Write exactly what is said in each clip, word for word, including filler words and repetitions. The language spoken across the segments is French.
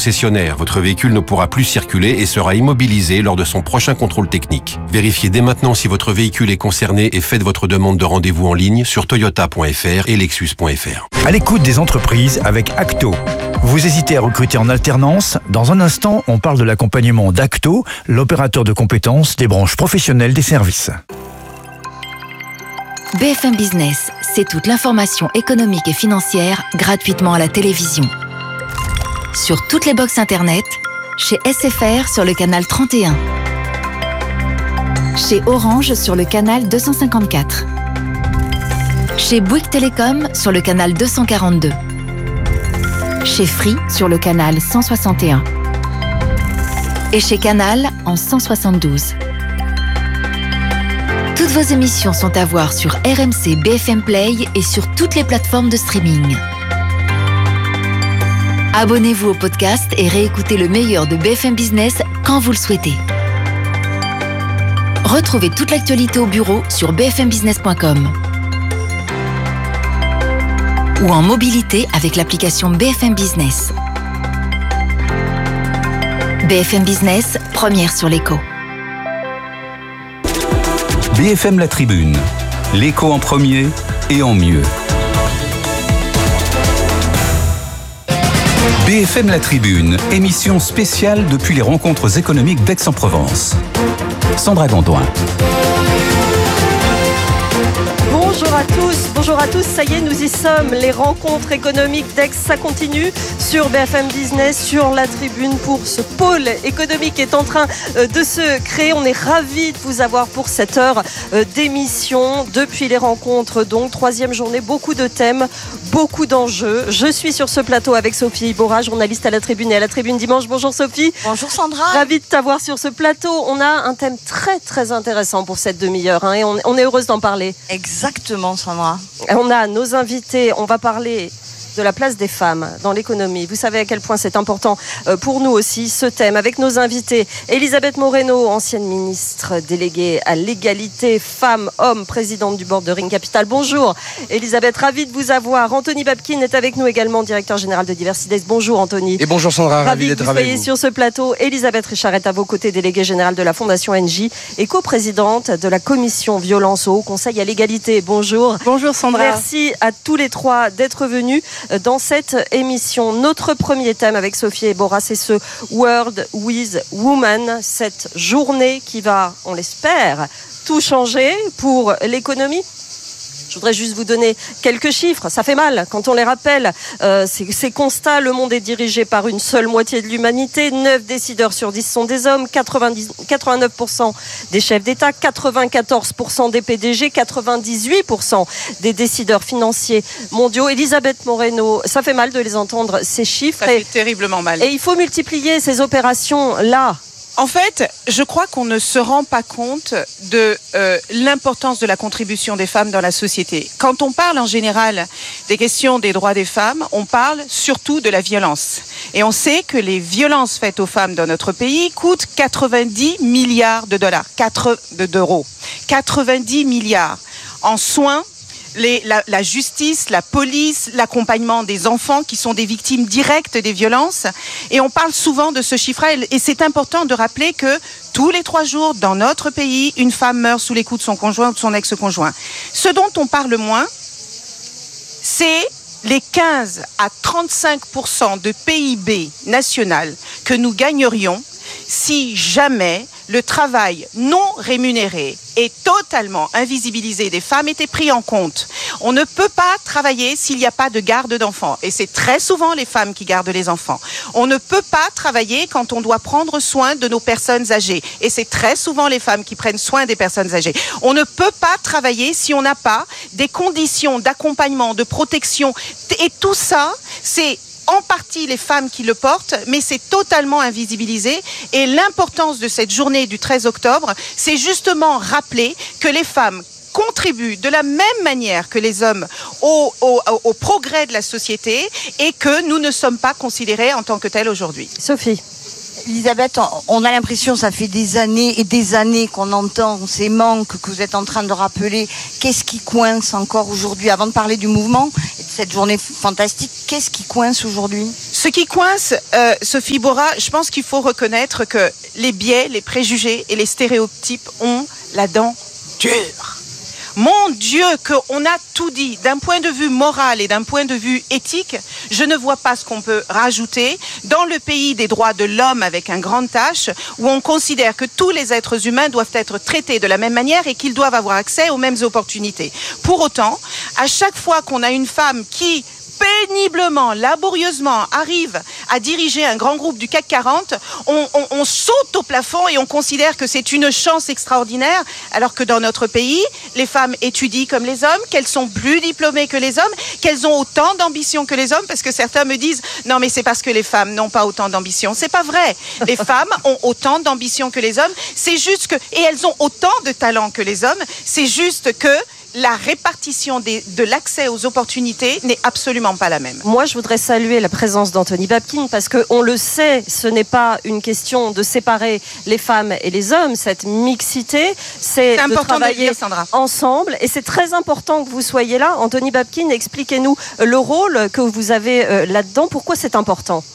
concessionnaire. Votre véhicule ne pourra plus circuler et sera immobilisé lors de son prochain contrôle technique. Vérifiez dès maintenant si votre véhicule est concerné et faites votre demande de rendez-vous en ligne sur toyota point f r et lexus point f r. À l'écoute des entreprises avec Acto. Vous hésitez à recruter en alternance? Dans un instant, on parle de l'accompagnement d'Acto, l'opérateur de compétences des branches professionnelles des services. B F M Business, c'est toute l'information économique et financière gratuitement à la télévision. Sur toutes les box internet, chez S F R sur le canal trente et un, chez Orange sur le canal deux cent cinquante-quatre, chez Bouygues Télécom sur le canal deux cent quarante-deux, chez Free sur le canal cent soixante et un et chez Canal en cent soixante-douze. Toutes vos émissions sont à voir sur R M C B F M Play et sur toutes les plateformes de streaming. Abonnez-vous au podcast et réécoutez le meilleur de B F M Business quand vous le souhaitez. Retrouvez toute l'actualité au bureau sur b f m business point com ou en mobilité avec l'application B F M Business. B F M Business, première sur l'écho. B F M La Tribune, l'écho en premier et en mieux. B F M La Tribune, émission spéciale depuis les rencontres économiques d'Aix-en-Provence. Sandra Gondouin. Bonjour à tous, bonjour à tous, ça y est, nous y sommes. Les rencontres économiques d'Aix, ça continue sur B F M Business, sur La Tribune pour ce pôle économique qui est en train de se créer. On est ravis de vous avoir pour cette heure d'émission depuis les rencontres. Donc, troisième journée, beaucoup de thèmes, beaucoup d'enjeux. Je suis sur ce plateau avec Sophie Iborra, journaliste à La Tribune et à La Tribune Dimanche. Bonjour Sophie. Bonjour Sandra. Ravie de t'avoir sur ce plateau. On a un thème très très intéressant pour cette demi-heure hein, et on, on est heureuse d'en parler. Exactement Sandra. On a nos invités, on va parler de la place des femmes dans l'économie. Vous savez à quel point c'est important pour nous aussi, ce thème, avec nos invités. Elisabeth Moreno, ancienne ministre déléguée à l'égalité femmes-hommes, présidente du board de Ring Capital. Bonjour Elisabeth, ravie de vous avoir. Anthony Babkin est avec nous également, directeur général de Diversides. Bonjour Anthony. Et bonjour Sandra, ravi, ravi d'être d'être avec vous. vous. Sur ce plateau, Elisabeth Richard est à vos côtés, déléguée générale de la Fondation N J et coprésidente de la commission violence au Haut Conseil à l'égalité. Bonjour. Bonjour Sandra. Merci à tous les trois d'être venus dans cette émission. Notre premier thème avec Sophie Iborra, c'est ce World with Women, cette journée qui va, on l'espère, tout changer pour l'économie. Je voudrais juste vous donner quelques chiffres. Ça fait mal quand on les rappelle. Euh, ces, ces constats, le monde est dirigé par une seule moitié de l'humanité. neuf décideurs sur dix sont des hommes. quatre-vingt-dix, quatre-vingt-neuf pour cent des chefs d'État, quatre-vingt-quatorze pour cent des P D G, quatre-vingt-dix-huit pour cent des décideurs financiers mondiaux. Elisabeth Moreno, ça fait mal de les entendre, ces chiffres. Ça fait terriblement mal. Et il faut multiplier ces opérations-là. En fait, je crois qu'on ne se rend pas compte de euh, l'importance de la contribution des femmes dans la société. Quand on parle en général des questions des droits des femmes, on parle surtout de la violence. Et on sait que les violences faites aux femmes dans notre pays coûtent quatre-vingt-dix milliards de dollars, quatre, d'euros, quatre-vingt-dix milliards en soins. Les, la, la justice, la police, l'accompagnement des enfants qui sont des victimes directes des violences. Et on parle souvent de ce chiffre-là. Et c'est important de rappeler que tous les trois jours, dans notre pays, une femme meurt sous les coups de son conjoint ou de son ex-conjoint. Ce dont on parle moins, c'est les quinze à trente-cinq pour cent de P I B national que nous gagnerions si jamais le travail non rémunéré et totalement invisibilisé des femmes était pris en compte. On ne peut pas travailler s'il n'y a pas de garde d'enfants. Et c'est très souvent les femmes qui gardent les enfants. On ne peut pas travailler quand on doit prendre soin de nos personnes âgées. Et c'est très souvent les femmes qui prennent soin des personnes âgées. On ne peut pas travailler si on n'a pas des conditions d'accompagnement, de protection. Et tout ça, c'est en partie les femmes qui le portent, mais c'est totalement invisibilisé. Et l'importance de cette journée du treize octobre, c'est justement rappeler que les femmes contribuent de la même manière que les hommes au, au, au progrès de la société et que nous ne sommes pas considérés en tant que tels aujourd'hui. Sophie. Elisabeth, on a l'impression, ça fait des années et des années qu'on entend ces manques que vous êtes en train de rappeler. Qu'est-ce qui coince encore aujourd'hui? Avant de parler du mouvement et de cette journée fantastique, qu'est-ce qui coince aujourd'hui? Ce qui coince, euh, Sophie Borra, je pense qu'il faut reconnaître que les biais, les préjugés et les stéréotypes ont la dent dure. Mon Dieu, qu'on a tout dit. D'un point de vue moral et d'un point de vue éthique, je ne vois pas ce qu'on peut rajouter dans le pays des droits de l'homme avec un grand H, où on considère que tous les êtres humains doivent être traités de la même manière et qu'ils doivent avoir accès aux mêmes opportunités. Pour autant, à chaque fois qu'on a une femme qui péniblement, laborieusement arrive à diriger un grand groupe du C A C quarante, on, on, on saute au plafond et on considère que c'est une chance extraordinaire, alors que dans notre pays, les femmes étudient comme les hommes, qu'elles sont plus diplômées que les hommes, qu'elles ont autant d'ambition que les hommes, parce que certains me disent « Non, mais c'est parce que les femmes n'ont pas autant d'ambition ». C'est pas vrai. Les femmes ont autant d'ambition que les hommes, c'est juste que... Et elles ont autant de talent que les hommes, c'est juste que la répartition des, de l'accès aux opportunités n'est absolument pas la même. Moi, je voudrais saluer la présence d'Anthony Babkin parce qu'on le sait, ce n'est pas une question de séparer les femmes et les hommes. Cette mixité, c'est, c'est de travailler de dire, ensemble. Et c'est très important que vous soyez là. Anthony Babkin, expliquez-nous le rôle que vous avez euh, là-dedans. Pourquoi c'est important?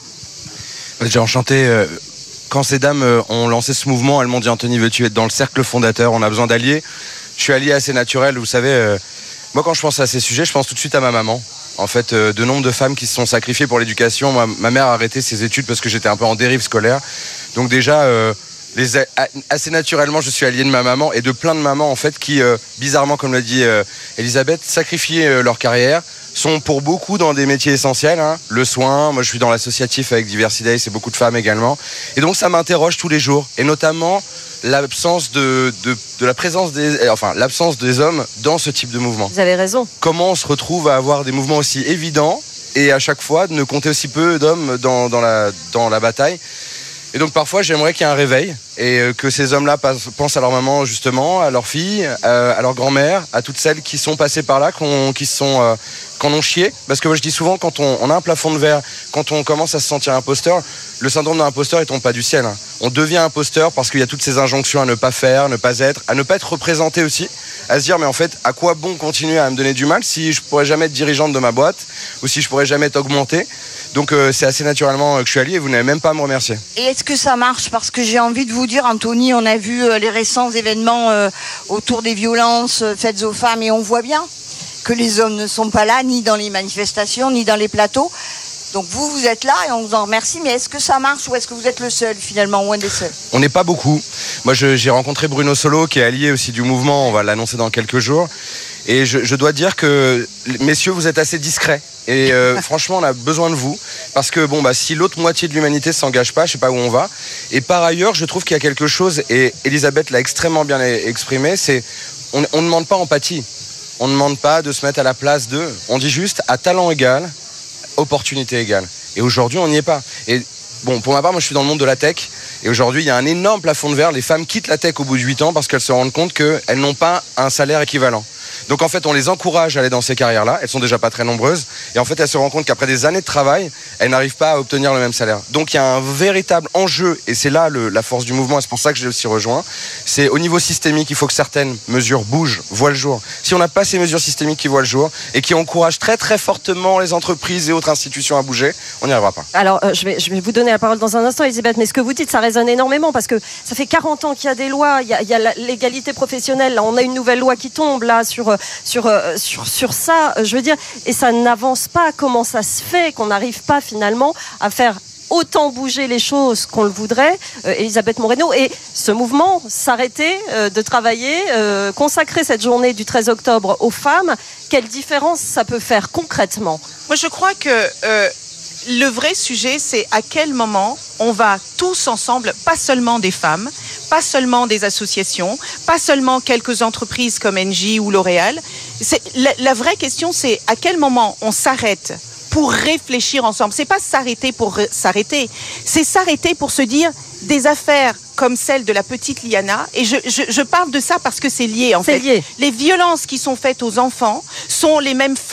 J'ai enchanté... Euh... Quand ces dames euh, ont lancé ce mouvement, elles m'ont dit « Anthony, veux-tu être dans le cercle fondateur? On a besoin d'alliés. » Je suis allié assez naturel, vous savez. Euh, moi, quand je pense à ces sujets, je pense tout de suite à ma maman. En fait, euh, de nombre de femmes qui se sont sacrifiées pour l'éducation. Moi, ma mère a arrêté ses études parce que j'étais un peu en dérive scolaire. Donc déjà, euh, les, a, assez naturellement, je suis allié de ma maman et de plein de mamans, en fait, qui, euh, bizarrement, comme l'a dit euh, Elisabeth, sacrifient euh, leur carrière, sont pour beaucoup dans des métiers essentiels, hein, le soin. Moi, je suis dans l'associatif avec Diversity, c'est beaucoup de femmes également. Et donc, ça m'interroge tous les jours, et notamment l'absence de, de, de la présence des, enfin, l'absence des hommes dans ce type de mouvement. Vous avez raison. Comment on se retrouve à avoir des mouvements aussi évidents et à chaque fois de ne compter aussi peu d'hommes dans, dans, la, dans la bataille. Et donc parfois j'aimerais qu'il y ait un réveil et que ces hommes-là pensent à leur maman justement, à leur fille, à leur grand-mère, à toutes celles qui sont passées par là, qui sont, euh, qu'en ont chié. Parce que moi je dis souvent, quand on, on a un plafond de verre, quand on commence à se sentir imposteur, le syndrome d'un imposteur il tombe pas du ciel. Hein. On devient imposteur parce qu'il y a toutes ces injonctions à ne pas faire, ne pas être, à ne pas être représenté aussi, à se dire mais en fait à quoi bon continuer à me donner du mal si je pourrais jamais être dirigeante de ma boîte ou si je pourrais jamais être augmentée. Donc euh, c'est assez naturellement que je suis allié et vous n'avez même pas à me remercier. Et est-ce que ça marche? Parce que j'ai envie de vous dire, Anthony, on a vu euh, les récents événements euh, autour des violences euh, faites aux femmes et on voit bien que les hommes ne sont pas là, ni dans les manifestations, ni dans les plateaux. Donc vous, vous êtes là et on vous en remercie, mais est-ce que ça marche ou est-ce que vous êtes le seul finalement ou un des seuls? On n'est pas beaucoup. Moi je, j'ai rencontré Bruno Solo qui est allié aussi du mouvement, on va l'annoncer dans quelques jours. Et je, je dois dire que, messieurs, vous êtes assez discrets. Et euh, franchement, on a besoin de vous. Parce que, bon, bah, si l'autre moitié de l'humanité ne s'engage pas, je ne sais pas où on va. Et par ailleurs, je trouve qu'il y a quelque chose, et Elisabeth l'a extrêmement bien exprimé, c'est on ne demande pas empathie. On ne demande pas de se mettre à la place d'eux. On dit juste, à talent égal, opportunité égale. Et aujourd'hui, on n'y est pas. Et bon, pour ma part, moi, je suis dans le monde de la tech. Et aujourd'hui, il y a un énorme plafond de verre. Les femmes quittent la tech au bout de huit ans parce qu'elles se rendent compte qu'elles n'ont pas un salaire équivalent. Donc en fait, on les encourage à aller dans ces carrières-là. Elles sont déjà pas très nombreuses. Et en fait, elles se rendent compte qu'après des années de travail, elles n'arrivent pas à obtenir le même salaire. Donc il y a un véritable enjeu, et c'est là le, la force du mouvement, et c'est pour ça que j'ai aussi rejoint. C'est au niveau systémique, il faut que certaines mesures bougent, voient le jour. Si on n'a pas ces mesures systémiques qui voient le jour, et qui encouragent très très fortement les entreprises et autres institutions à bouger, on n'y arrivera pas. Alors, euh, je, vais, je vais vous donner la parole dans un instant, Elisabeth, mais ce que vous dites, ça résonne énormément, parce que ça fait quarante ans qu'il y a des lois, il y a, il y a l'égalité professionnelle, là, on a une nouvelle loi qui tombe, là, sur... sur Sur, sur ça, je veux dire, et ça n'avance pas. Comment ça se fait qu'on n'arrive pas finalement à faire autant bouger les choses qu'on le voudrait, euh, Elisabeth Moreno, et ce mouvement, s'arrêter euh, de travailler, euh, consacrer cette journée du treize octobre aux femmes, quelle différence ça peut faire concrètement? Moi, je crois que euh, le vrai sujet, c'est à quel moment on va tous ensemble, pas seulement des femmes, pas seulement des associations, pas seulement quelques entreprises comme Engie ou L'Oréal. C'est, la, la vraie question, c'est à quel moment on s'arrête pour réfléchir ensemble. C'est pas s'arrêter pour re- s'arrêter, c'est s'arrêter pour se dire des affaires comme celle de la petite Liana, et je, je, je parle de ça parce que c'est lié en c'est fait. Lié. Les violences qui sont faites aux enfants sont les mêmes forces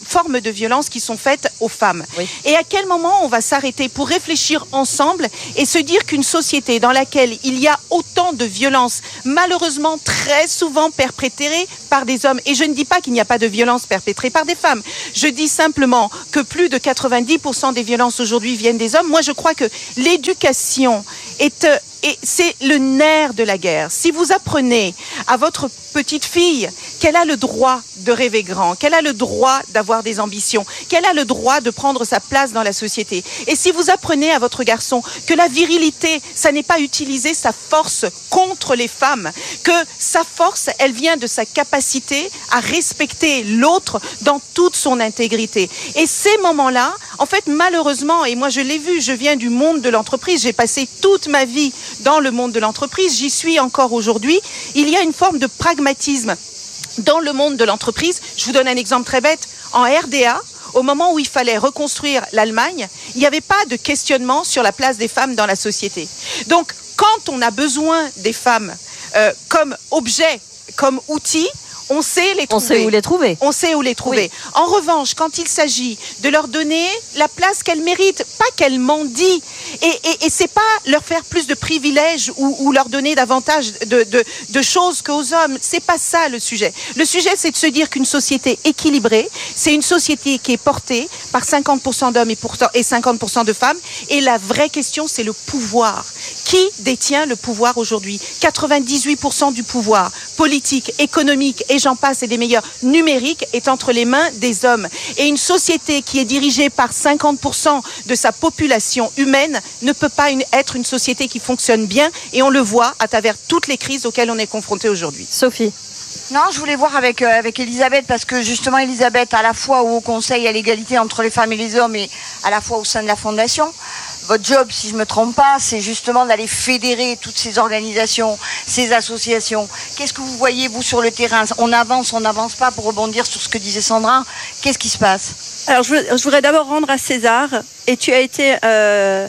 formes de violence qui sont faites aux femmes. Oui. Et à quel moment on va s'arrêter pour réfléchir ensemble et se dire qu'une société dans laquelle il y a autant de violences, malheureusement très souvent perpétrées par des hommes, et je ne dis pas qu'il n'y a pas de violences perpétrées par des femmes, je dis simplement que plus de quatre-vingt-dix pour cent des violences aujourd'hui viennent des hommes. Moi, je crois que l'éducation est... Et c'est le nerf de la guerre. Si vous apprenez à votre petite fille qu'elle a le droit de rêver grand, qu'elle a le droit d'avoir des ambitions, qu'elle a le droit de prendre sa place dans la société, et si vous apprenez à votre garçon que la virilité, ça n'est pas utiliser sa force contre les femmes, que sa force, elle vient de sa capacité à respecter l'autre dans toute son intégrité. Et ces moments-là, en fait, malheureusement, et moi je l'ai vu, je viens du monde de l'entreprise, j'ai passé toute ma vie dans le monde de l'entreprise, j'y suis encore aujourd'hui, il y a une forme de pragmatisme dans le monde de l'entreprise. Je vous donne un exemple très bête. En R D A, au moment où il fallait reconstruire l'Allemagne, il n'y avait pas de questionnement sur la place des femmes dans la société. Donc, quand on a besoin des femmes euh, comme objet, comme outil, on sait les trouver. On sait où les trouver. On sait où les trouver. Oui. En revanche, quand il s'agit de leur donner la place qu'elles méritent, pas qu'elles mendient, et, et, et c'est pas leur faire plus de privilèges ou, ou leur donner davantage de, de, de choses qu'aux hommes. C'est pas ça le sujet. Le sujet, c'est de se dire qu'une société équilibrée, c'est une société qui est portée par cinquante pour cent d'hommes et, pour, et cinquante pour cent de femmes. Et la vraie question, c'est le pouvoir. Qui détient le pouvoir aujourd'hui ? quatre-vingt-dix-huit pour cent du pouvoir politique, économique et j'en passe et des meilleurs numériques est entre les mains des hommes. Et une société qui est dirigée par cinquante pour cent de sa population humaine ne peut pas une, être une société qui fonctionne bien et on le voit à travers toutes les crises auxquelles on est confronté aujourd'hui. Sophie. Non, je voulais voir avec, euh, avec Elisabeth, parce que justement Elisabeth, à la fois au Conseil à l'égalité entre les femmes et les hommes et à la fois au sein de la Fondation, votre job, si je ne me trompe pas, c'est justement d'aller fédérer toutes ces organisations, ces associations. Qu'est-ce que vous voyez, vous, sur le terrain ? On avance, on n'avance pas, pour rebondir sur ce que disait Sandra. Qu'est-ce qui se passe ? Alors, je, je voudrais d'abord rendre à César, et tu as été euh,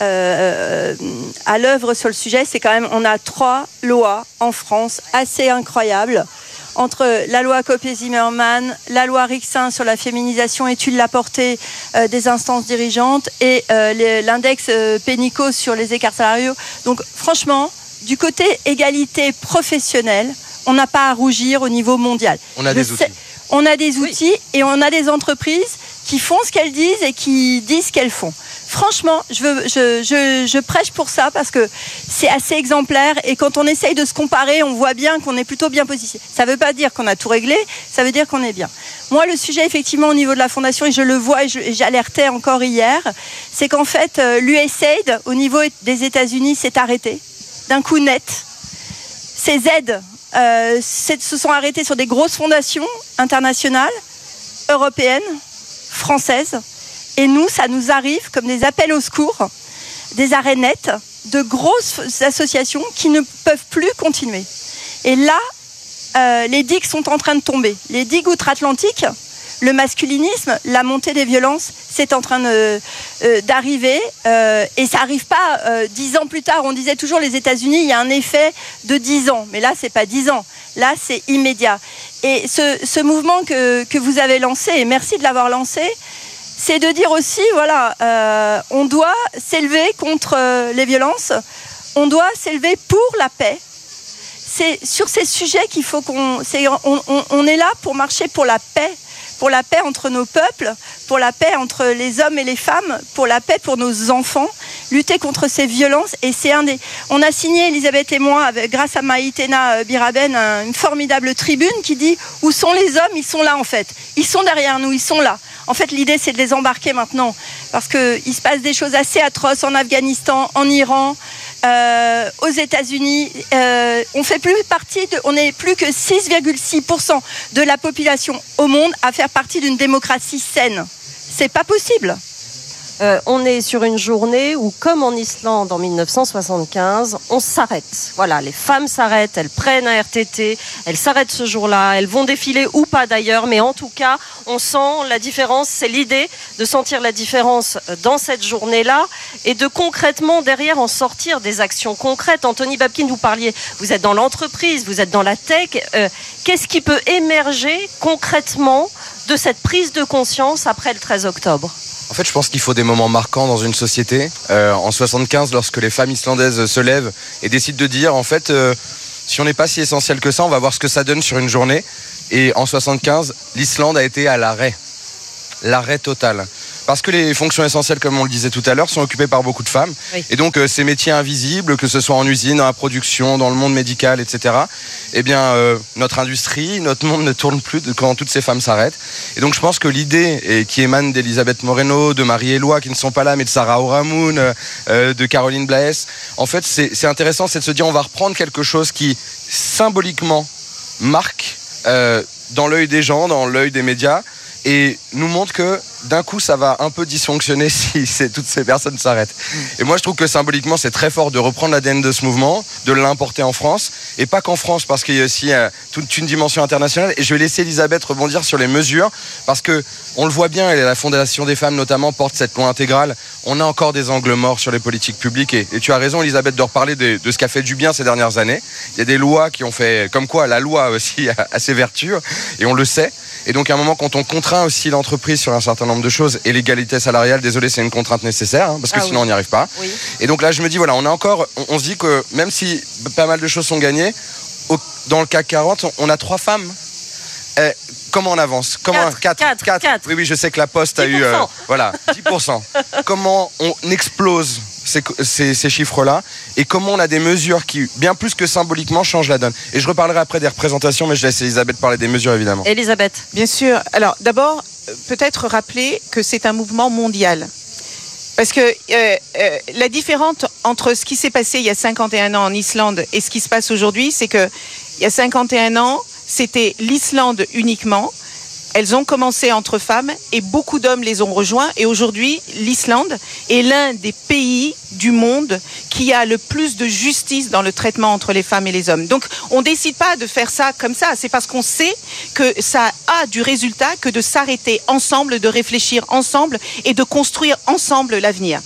euh, à l'œuvre sur le sujet. C'est quand même, on a trois lois en France assez incroyables. Entre la loi Copé-Zimmermann, la loi Rixin sur la féminisation, étude la portée euh, des instances dirigeantes et euh, les, l'index euh, Pénicaud sur les écarts salariaux. Donc franchement, du côté égalité professionnelle, on n'a pas à rougir au niveau mondial. On a Je des sais, outils. On a des outils oui. Et on a des entreprises qui font ce qu'elles disent et qui disent ce qu'elles font. Franchement, je, veux, je, je, je prêche pour ça parce que c'est assez exemplaire et quand on essaye de se comparer, on voit bien qu'on est plutôt bien positionné. Ça ne veut pas dire qu'on a tout réglé, ça veut dire qu'on est bien. Moi, le sujet, effectivement, au niveau de la Fondation, et je le vois et, je, et j'alertais encore hier, c'est qu'en fait, l'U S A I D, au niveau des États-Unis, s'est arrêté d'un coup net. Ces aides euh, se sont arrêtées sur des grosses fondations internationales, européennes, françaises. Et nous, ça nous arrive comme des appels au secours, des arrêts nets de grosses associations qui ne peuvent plus continuer. Et là, euh, les digues sont en train de tomber. Les digues outre-Atlantique, le masculinisme, la montée des violences, c'est en train de, euh, d'arriver. Euh, et ça n'arrive pas euh, dix ans plus tard. On disait toujours les États-Unis, il y a un effet de dix ans. Mais là, c'est pas dix ans. Là, c'est immédiat. Et ce, ce mouvement que, que vous avez lancé, et merci de l'avoir lancé, c'est de dire aussi, voilà, euh, on doit s'élever contre euh, les violences, on doit s'élever pour la paix. C'est sur ces sujets qu'il faut qu'on... C'est, on, on, on est là pour marcher pour la paix, pour la paix entre nos peuples, pour la paix entre les hommes et les femmes, pour la paix pour nos enfants, lutter contre ces violences. Et c'est un des... On a signé, Elisabeth et moi, avec, grâce à Maïtena Biraben, un, une formidable tribune qui dit « Où sont les hommes ? Ils sont là, en fait. Ils sont derrière nous, ils sont là. » En fait, l'idée, c'est de les embarquer maintenant, parce qu'il se passe des choses assez atroces en Afghanistan, en Iran, euh, aux États-Unis. Euh, on fait plus partie de, on n'est plus que six virgule six pour cent de la population au monde à faire partie d'une démocratie saine. C'est pas possible. Euh, on est sur une journée où, comme en Islande en dix-neuf cent soixante-quinze, on s'arrête. Voilà, les femmes s'arrêtent, elles prennent un R T T, elles s'arrêtent ce jour-là, elles vont défiler ou pas d'ailleurs, mais en tout cas, on sent la différence. C'est l'idée de sentir la différence dans cette journée-là et de concrètement derrière en sortir des actions concrètes. Anthony Babkin, vous parliez, vous êtes dans l'entreprise, vous êtes dans la tech. Euh, qu'est-ce qui peut émerger concrètement de cette prise de conscience après le treize octobre? En fait, je pense qu'il faut des moments marquants dans une société. Euh, en soixante-quinze, lorsque les femmes islandaises se lèvent et décident de dire, en fait, euh, si on n'est pas si essentiel que ça, on va voir ce que ça donne sur une journée. Et en soixante-quinze, l'Islande a été à l'arrêt. L'arrêt total. Parce que les fonctions essentielles, comme on le disait tout à l'heure, sont occupées par beaucoup de femmes. Oui. Et donc, euh, ces métiers invisibles, que ce soit en usine, dans la production, dans le monde médical, et cetera, eh bien, euh, notre industrie, notre monde ne tourne plus quand toutes ces femmes s'arrêtent. Et donc, je pense que l'idée et qui émane d'Elisabeth Moreno, de Marie-Éloi, qui ne sont pas là, mais de Sarah Oramún, euh, de Caroline Blaes, en fait, c'est, c'est intéressant, c'est de se dire, on va reprendre quelque chose qui, symboliquement, marque euh, dans l'œil des gens, dans l'œil des médias, et nous montre que d'un coup ça va un peu dysfonctionner si c'est, toutes ces personnes s'arrêtent. Et moi je trouve que symboliquement c'est très fort de reprendre l'A D N de ce mouvement, de l'importer en France, et pas qu'en France, parce qu'il y a aussi euh, toute une dimension internationale. Et je vais laisser Elisabeth rebondir sur les mesures, parce que on le voit bien, et la Fondation des femmes notamment porte cette loi intégrale. On a encore des angles morts sur les politiques publiques, et, et tu as raison Elisabeth de reparler de, de ce qui a fait du bien ces dernières années. Il y a des lois qui ont fait, comme quoi la loi aussi a, a ses vertus, et on le sait. Et donc à un moment, quand on contraint aussi l'entreprise sur un certain nombre de choses, et l'égalité salariale, désolé, c'est une contrainte nécessaire, hein, parce que ah sinon oui. on n'y arrive pas. Oui. Et donc là, je me dis, voilà, on a encore, on, on se dit que même si pas mal de choses sont gagnées, au, dans le C A C quarante, on, on a trois femmes. Eh, comment on avance? Comment quatre, quatre, quatre, quatre. Oui, oui, je sais que la Poste a eu, euh, voilà, dix pour cent. Comment on explose ces, ces, ces chiffres-là, et comment on a des mesures qui, bien plus que symboliquement, changent la donne. Et je reparlerai après des représentations, mais je laisse Elisabeth parler des mesures, évidemment. Elisabeth. Bien sûr. Alors, d'abord, peut-être rappeler que c'est un mouvement mondial. Parce que euh, euh, la différence entre ce qui s'est passé il y a cinquante et un ans en Islande et ce qui se passe aujourd'hui, c'est que il y a cinquante et un ans, c'était l'Islande uniquement. Elles ont commencé entre femmes et beaucoup d'hommes les ont rejoints. Et aujourd'hui, l'Islande est l'un des pays du monde qui a le plus de justice dans le traitement entre les femmes et les hommes. Donc, on ne décide pas de faire ça comme ça. C'est parce qu'on sait que ça a du résultat que de s'arrêter ensemble, de réfléchir ensemble et de construire ensemble l'avenir.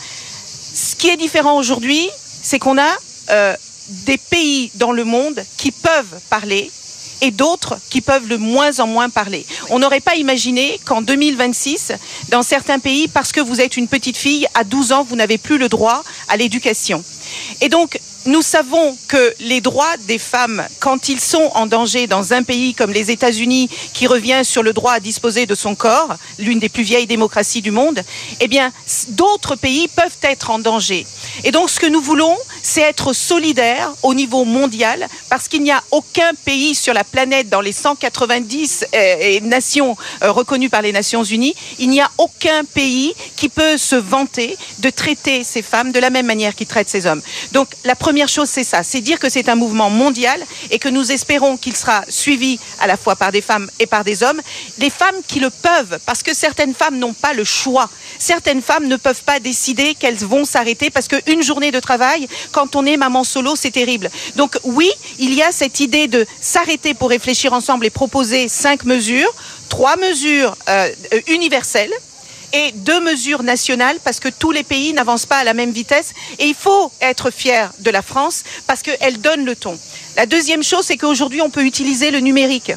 Ce qui est différent aujourd'hui, c'est qu'on a euh, des pays dans le monde qui peuvent parler et d'autres qui peuvent de moins en moins parler. On n'aurait pas imaginé qu'en deux mille vingt-six, dans certains pays, parce que vous êtes une petite fille, à douze ans, vous n'avez plus le droit à l'éducation. Et donc, nous savons que les droits des femmes, quand ils sont en danger dans un pays comme les États-Unis, qui revient sur le droit à disposer de son corps, l'une des plus vieilles démocraties du monde, eh bien, d'autres pays peuvent être en danger. Et donc, ce que nous voulons, c'est être solidaires au niveau mondial, parce qu'il n'y a aucun pays sur la planète, dans les cent quatre-vingt-dix euh, nations euh, reconnues par les Nations Unies, il n'y a aucun pays qui peut se vanter de traiter ces femmes de la même manière qu'il traite ces hommes. Donc, la première chose, c'est ça, c'est dire que c'est un mouvement mondial et que nous espérons qu'il sera suivi à la fois par des femmes et par des hommes. Des femmes qui le peuvent, parce que certaines femmes n'ont pas le choix. Certaines femmes ne peuvent pas décider qu'elles vont s'arrêter, parce qu'une journée de travail, quand on est maman solo, c'est terrible. Donc oui, il y a cette idée de s'arrêter pour réfléchir ensemble et proposer cinq mesures, trois mesures euh, universelles, et deux mesures nationales, parce que tous les pays n'avancent pas à la même vitesse, et il faut être fier de la France parce qu'elle donne le ton. La deuxième chose, c'est qu'aujourd'hui on peut utiliser le numérique.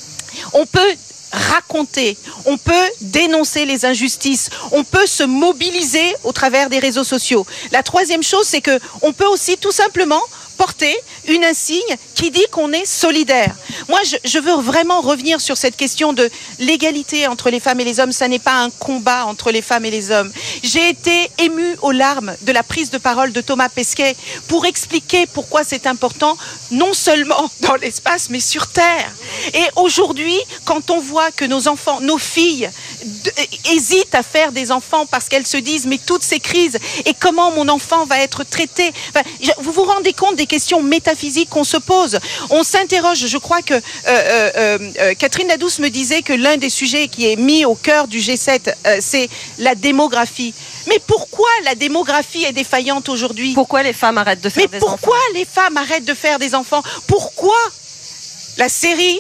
On peut raconter, on peut dénoncer les injustices, on peut se mobiliser au travers des réseaux sociaux. La troisième chose, c'est que on peut aussi tout simplement porter une insigne qui dit qu'on est solidaire. Moi, je, je veux vraiment revenir sur cette question de l'égalité entre les femmes et les hommes. Ça n'est pas un combat entre les femmes et les hommes. J'ai été émue aux larmes de la prise de parole de Thomas Pesquet pour expliquer pourquoi c'est important, non seulement dans l'espace, mais sur Terre. Et aujourd'hui, quand on voit que nos enfants, nos filles, de, hésitent à faire des enfants parce qu'elles se disent, mais toutes ces crises, et comment mon enfant va être traité, enfin, vous vous rendez compte des questions métaphysiques qu'on se pose. On s'interroge, je crois que euh, euh, euh, Catherine Ladouce me disait que l'un des sujets qui est mis au cœur du G sept, euh, c'est la démographie. Mais pourquoi la démographie est défaillante aujourd'hui? Pourquoi les femmes arrêtent de faire Mais des enfants? Mais pourquoi les femmes arrêtent de faire des enfants? Pourquoi la série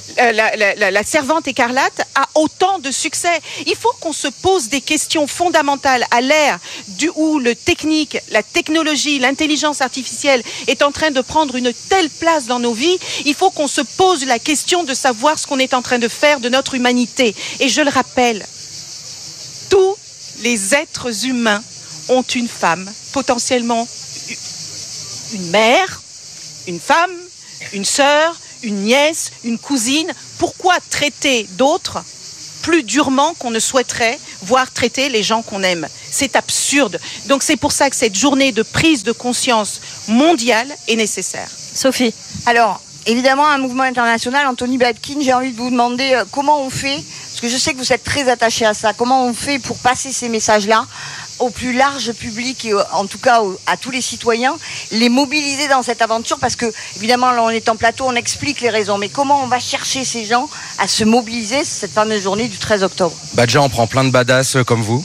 la, la, la, la servante écarlate a autant de succès. Il faut qu'on se pose des questions fondamentales à l'ère du, où le technique, la technologie, l'intelligence artificielle est en train de prendre une telle place dans nos vies. Il faut qu'on se pose la question de savoir ce qu'on est en train de faire de notre humanité. Et je le rappelle, tous les êtres humains ont une femme, potentiellement une mère, une femme, une sœur, une nièce, une cousine. Pourquoi traiter d'autres plus durement qu'on ne souhaiterait voir traiter les gens qu'on aime? C'est absurde. Donc c'est pour ça que cette journée de prise de conscience mondiale est nécessaire. Sophie. Alors, évidemment, un mouvement international, Anthony Babkin, j'ai envie de vous demander euh, comment on fait, parce que je sais que vous êtes très attaché à ça, comment on fait pour passer ces messages-là au plus large public et en tout cas à tous les citoyens, les mobiliser dans cette aventure, parce que évidemment là on est en plateau, on explique les raisons, mais comment on va chercher ces gens à se mobiliser cette fameuse journée du treize octobre? Bah déjà on prend plein de badass comme vous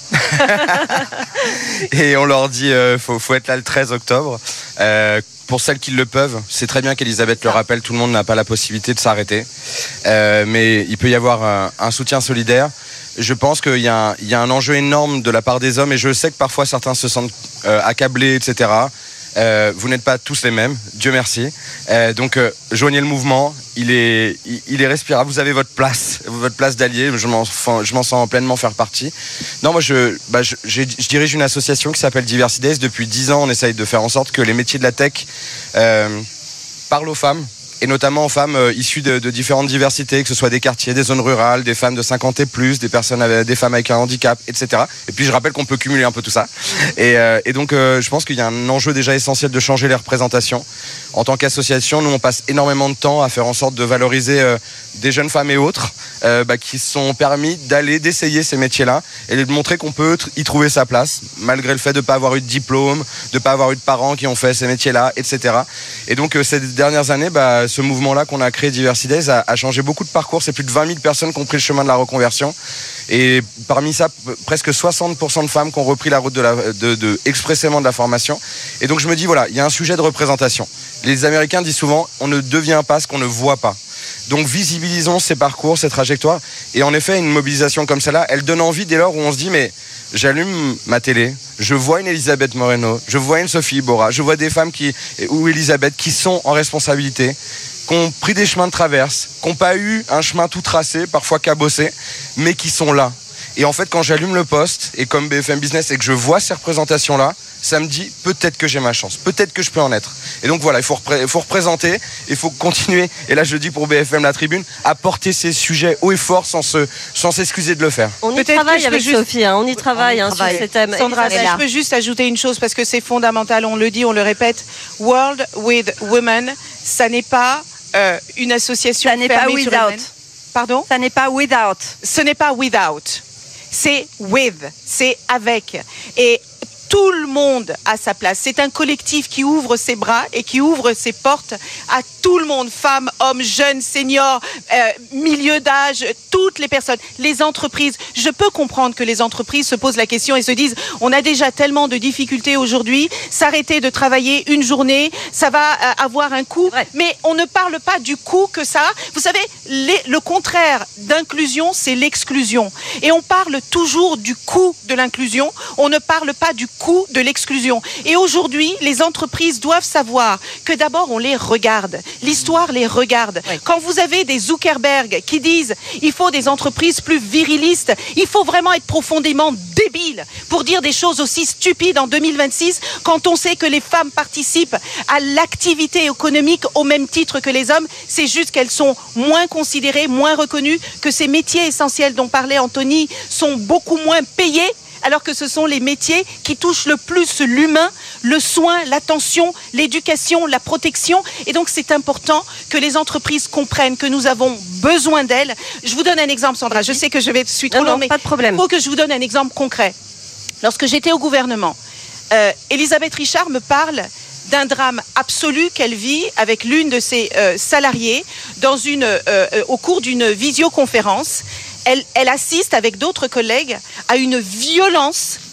et on leur dit euh, faut, faut être là le treize octobre. Euh, Pour celles qui le peuvent, c'est très bien qu'Elisabeth le rappelle, tout le monde n'a pas la possibilité de s'arrêter, euh, mais il peut y avoir un, un soutien solidaire. Je pense qu'il y, y a un enjeu énorme de la part des hommes, et je sais que parfois certains se sentent euh, accablés, et cetera. Euh, vous n'êtes pas tous les mêmes, Dieu merci. Euh, donc euh, joignez le mouvement, il est, il, il est respirable, vous avez votre place, votre place d'allié, je m'en, je m'en sens pleinement faire partie. Non, moi je, bah, je, je dirige une association qui s'appelle Diversidays. Depuis dix ans, on essaye de faire en sorte que les métiers de la tech euh, parlent aux femmes, et notamment aux femmes euh, issues de, de différentes diversités, que ce soit des quartiers, des zones rurales, des femmes de cinquante et plus, des personnes avec, des femmes avec un handicap, et cetera. Et puis je rappelle qu'on peut cumuler un peu tout ça. Et, euh, et donc euh, je pense qu'il y a un enjeu déjà essentiel de changer les représentations. En tant qu'association, nous on passe énormément de temps à faire en sorte de valoriser euh, des jeunes femmes et autres euh, bah, qui sont permis d'aller, d'essayer ces métiers-là et de montrer qu'on peut y trouver sa place, malgré le fait de ne pas avoir eu de diplôme, de ne pas avoir eu de parents qui ont fait ces métiers-là, et cetera. Et donc euh, ces dernières années, bah, ce mouvement-là qu'on a créé, Diversidays, a, a changé beaucoup de parcours. C'est plus de vingt mille personnes qui ont pris le chemin de la reconversion. Et parmi ça, p- presque soixante pour cent de femmes qui ont repris la route de la, de, de, expressément de la formation. Et donc je me dis, voilà, il y a un sujet de représentation. Les Américains disent souvent, on ne devient pas ce qu'on ne voit pas. Donc visibilisons ces parcours, ces trajectoires. Et en effet, une mobilisation comme celle-là, elle donne envie dès lors où on se dit, mais j'allume ma télé, je vois une Elisabeth Moreno, je vois une Sophie Iborra, je vois des femmes qui, ou Elisabeth qui sont en responsabilité, qui ont pris des chemins de traverse, qui n'ont pas eu un chemin tout tracé, parfois cabossé, mais qui sont là. Et en fait, quand j'allume le poste, et comme B F M Business, et que je vois ces représentations-là, ça me dit peut-être que j'ai ma chance, peut-être que je peux en être. Et donc voilà, il faut, repré- il faut représenter, il faut continuer, et là je dis pour B F M La Tribune, à porter ces sujets haut et fort sans, se, sans s'excuser de le faire. On y Peut-être travaille avec juste... Sophie, hein, on y travaille, on y hein, travaille. Sur ces thèmes. Sandra, Elisabeth, je peux juste ajouter une chose parce que c'est fondamental, on le dit, on le répète. World with Women, ça n'est pas euh, une association ça n'est pas fermée without. sur elle-même. Pardon ? Ça n'est pas without. Ce n'est pas without, c'est with, c'est avec. Et tout le monde a sa place. C'est un collectif qui ouvre ses bras et qui ouvre ses portes à tout le monde, femmes, hommes, jeunes, seniors, euh, milieu d'âge, toutes les personnes, les entreprises. Je peux comprendre que les entreprises se posent la question et se disent on a déjà tellement de difficultés aujourd'hui, s'arrêter de travailler une journée, ça va euh, avoir un coût. Mais on ne parle pas du coût que ça a. Vous savez, les, le contraire d'inclusion, c'est l'exclusion. Et on parle toujours du coût de l'inclusion, on ne parle pas du coût de l'exclusion. Et aujourd'hui, les entreprises doivent savoir que d'abord, on les regarde. L'histoire les regarde. Oui. Quand vous avez des Zuckerberg qui disent il faut des entreprises plus virilistes, il faut vraiment être profondément débile pour dire des choses aussi stupides en deux mille vingt-six quand on sait que les femmes participent à l'activité économique au même titre que les hommes. C'est juste qu'elles sont moins considérées, moins reconnues, que ces métiers essentiels dont parlait Anthony sont beaucoup moins payés, alors que ce sont les métiers qui touchent le plus l'humain, le soin, l'attention, l'éducation, la protection. Et donc, c'est important que les entreprises comprennent que nous avons besoin d'elles. Je vous donne un exemple, Sandra. Je sais que je vais suis trop non, long, non, mais pas de problème. Il faut que je vous donne un exemple concret. Lorsque j'étais au gouvernement, euh, Elisabeth Richard me parle d'un drame absolu qu'elle vit avec l'une de ses euh, salariés dans une, euh, euh, au cours d'une visioconférence. Elle, elle assiste avec d'autres collègues à une violence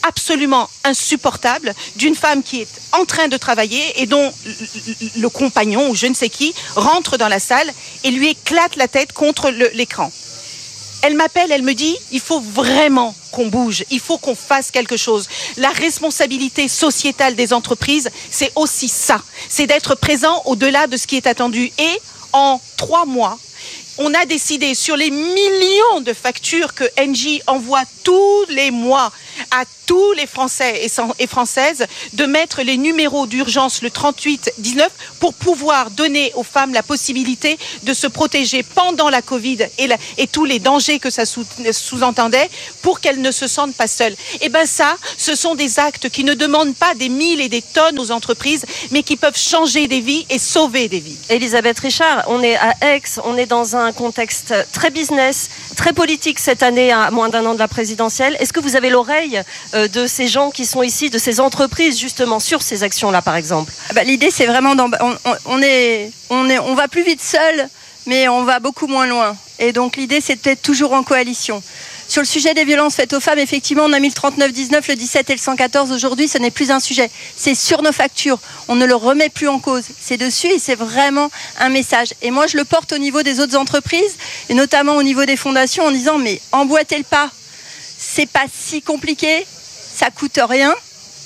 absolument insupportable d'une femme qui est en train de travailler et dont le compagnon ou je ne sais qui rentre dans la salle et lui éclate la tête contre le, l'écran. Elle m'appelle, elle me dit, il faut vraiment qu'on bouge, il faut qu'on fasse quelque chose. La responsabilité sociétale des entreprises, c'est aussi ça. C'est d'être présent au-delà de ce qui est attendu. Et en trois mois, on a décidé sur les millions de factures que Engie envoie tous les mois à tous les Français et Françaises de mettre les numéros d'urgence le trente-huit dix-neuf pour pouvoir donner aux femmes la possibilité de se protéger pendant la Covid et, la, et tous les dangers que ça sous, sous-entendait pour qu'elles ne se sentent pas seules. Et bien ça, ce sont des actes qui ne demandent pas des milles et des tonnes aux entreprises, mais qui peuvent changer des vies et sauver des vies. Elisabeth Richard, on est à Aix, on est dans un contexte très business, très politique cette année, à moins d'un an de la présidentielle. Est-ce que vous avez l'oreille de ces gens qui sont ici, de ces entreprises justement sur ces actions-là par exemple? Bah, l'idée c'est vraiment, on, on, on, est, on, est, on va plus vite seul, mais on va beaucoup moins loin. Et donc l'idée c'est d'être toujours en coalition. Sur le sujet des violences faites aux femmes, effectivement, on a mis le trente-neuf dix-neuf, le dix-sept et le cent quatorze. Aujourd'hui, ce n'est plus un sujet. C'est sur nos factures. On ne le remet plus en cause. C'est dessus et c'est vraiment un message. Et moi, je le porte au niveau des autres entreprises, et notamment au niveau des fondations, en disant, mais emboîtez le pas. C'est pas si compliqué. Ça coûte rien.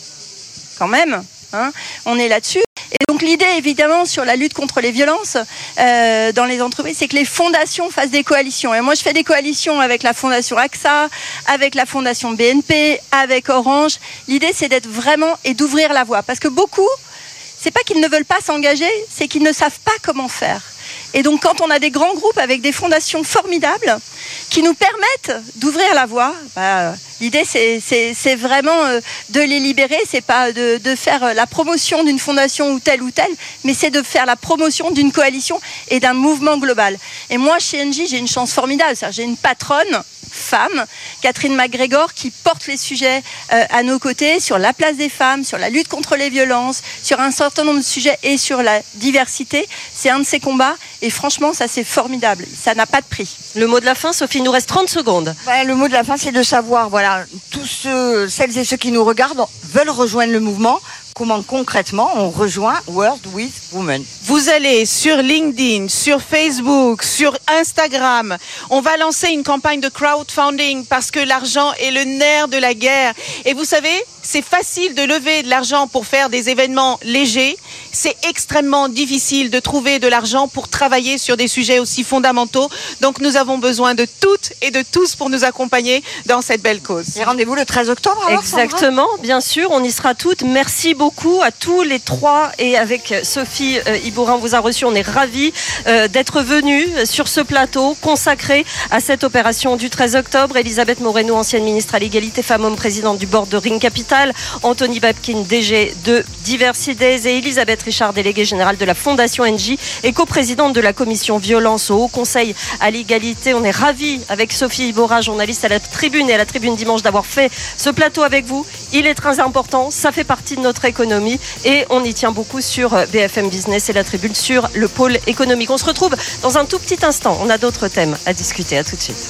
Quand même. Hein, on est là-dessus. Et donc l'idée évidemment sur la lutte contre les violences euh, dans les entreprises, c'est que les fondations fassent des coalitions. Et moi je fais des coalitions avec la fondation A X A, avec la fondation B N P, avec Orange. L'idée c'est d'être vraiment et d'ouvrir la voie. Parce que beaucoup, c'est pas qu'ils ne veulent pas s'engager, c'est qu'ils ne savent pas comment faire. Et donc quand on a des grands groupes avec des fondations formidables qui nous permettent d'ouvrir la voie, bah, l'idée c'est, c'est, c'est vraiment de les libérer, c'est pas de, de faire la promotion d'une fondation ou telle ou telle, mais c'est de faire la promotion d'une coalition et d'un mouvement global. Et moi chez Engie j'ai une chance formidable, c'est-à-dire j'ai une patronne femme, Catherine McGregor, qui porte les sujets euh, à nos côtés sur la place des femmes, sur la lutte contre les violences, sur un certain nombre de sujets et sur la diversité. C'est un de ses combats et franchement, ça c'est formidable. Ça n'a pas de prix. Le mot de la fin, Sophie, il nous reste trente secondes. Ouais, le mot de la fin, c'est de savoir, voilà, tous ceux, celles et ceux qui nous regardent veulent rejoindre le mouvement. Comment concrètement on rejoint World with Women? Vous allez sur LinkedIn, sur Facebook, sur Instagram. On va lancer une campagne de crowdfunding parce que l'argent est le nerf de la guerre. Et vous savez, c'est facile de lever de l'argent pour faire des événements légers. C'est extrêmement difficile de trouver de l'argent pour travailler sur des sujets aussi fondamentaux. Donc nous avons besoin de toutes et de tous pour nous accompagner dans cette belle cause. Et rendez-vous le treize octobre alors, exactement, Sandra, bien sûr, on y sera toutes. Merci beaucoup à tous les trois et avec Sophie euh, Ibourin, on vous a reçu. On est ravis euh, d'être venus sur ce plateau consacré à cette opération du treize octobre. Elisabeth Moreno, ancienne ministre à l'égalité femmes-hommes, présidente du board de Ring Capital. Anthony Babkin, D G de Diversidays, et Elisabeth Richard, déléguée générale de la Fondation Engie et coprésidente de la commission violence au Haut Conseil à l'égalité. On est ravis avec Sophie Ibourin, journaliste à la Tribune et à la Tribune Dimanche, d'avoir fait ce plateau avec vous. Il est très important, ça fait partie de notre économie et on y tient beaucoup sur B F M Business et la Tribune sur le pôle économique. On se retrouve dans un tout petit instant. On a d'autres thèmes à discuter. À tout de suite.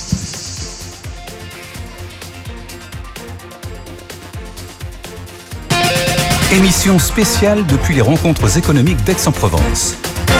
Émission spéciale depuis les rencontres économiques d'Aix-en-Provence.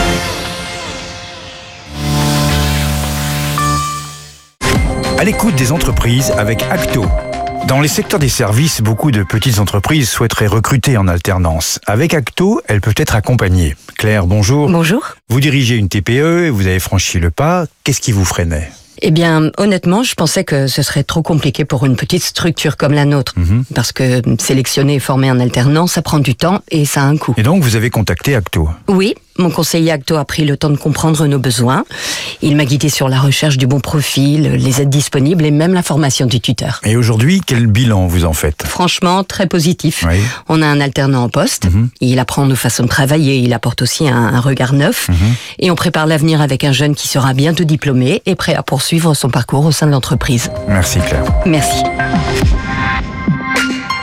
À l'écoute des entreprises avec Acto. Dans les secteurs des services, beaucoup de petites entreprises souhaiteraient recruter en alternance. Avec Acto, elles peuvent être accompagnées. Claire, bonjour. Bonjour. Vous dirigez une T P E et vous avez franchi le pas. Qu'est-ce qui vous freinait ? Eh bien, honnêtement, je pensais que ce serait trop compliqué pour une petite structure comme la nôtre. Mmh. Parce que sélectionner et former un alternant, ça prend du temps et ça a un coût. Et donc, vous avez contacté Acto ? Oui, mon conseiller Acto a pris le temps de comprendre nos besoins. Il m'a guidé sur la recherche du bon profil, les aides disponibles et même la formation du tuteur. Et aujourd'hui, quel bilan vous en faites ? Franchement, très positif. Oui. On a un alternant en poste. Mmh. Il apprend nos façons de travailler. Il apporte aussi un, un regard neuf. Mmh. Et on prépare l'avenir avec un jeune qui sera bientôt diplômé et prêt à poursuivre son parcours au sein de l'entreprise. Merci Claire. Merci.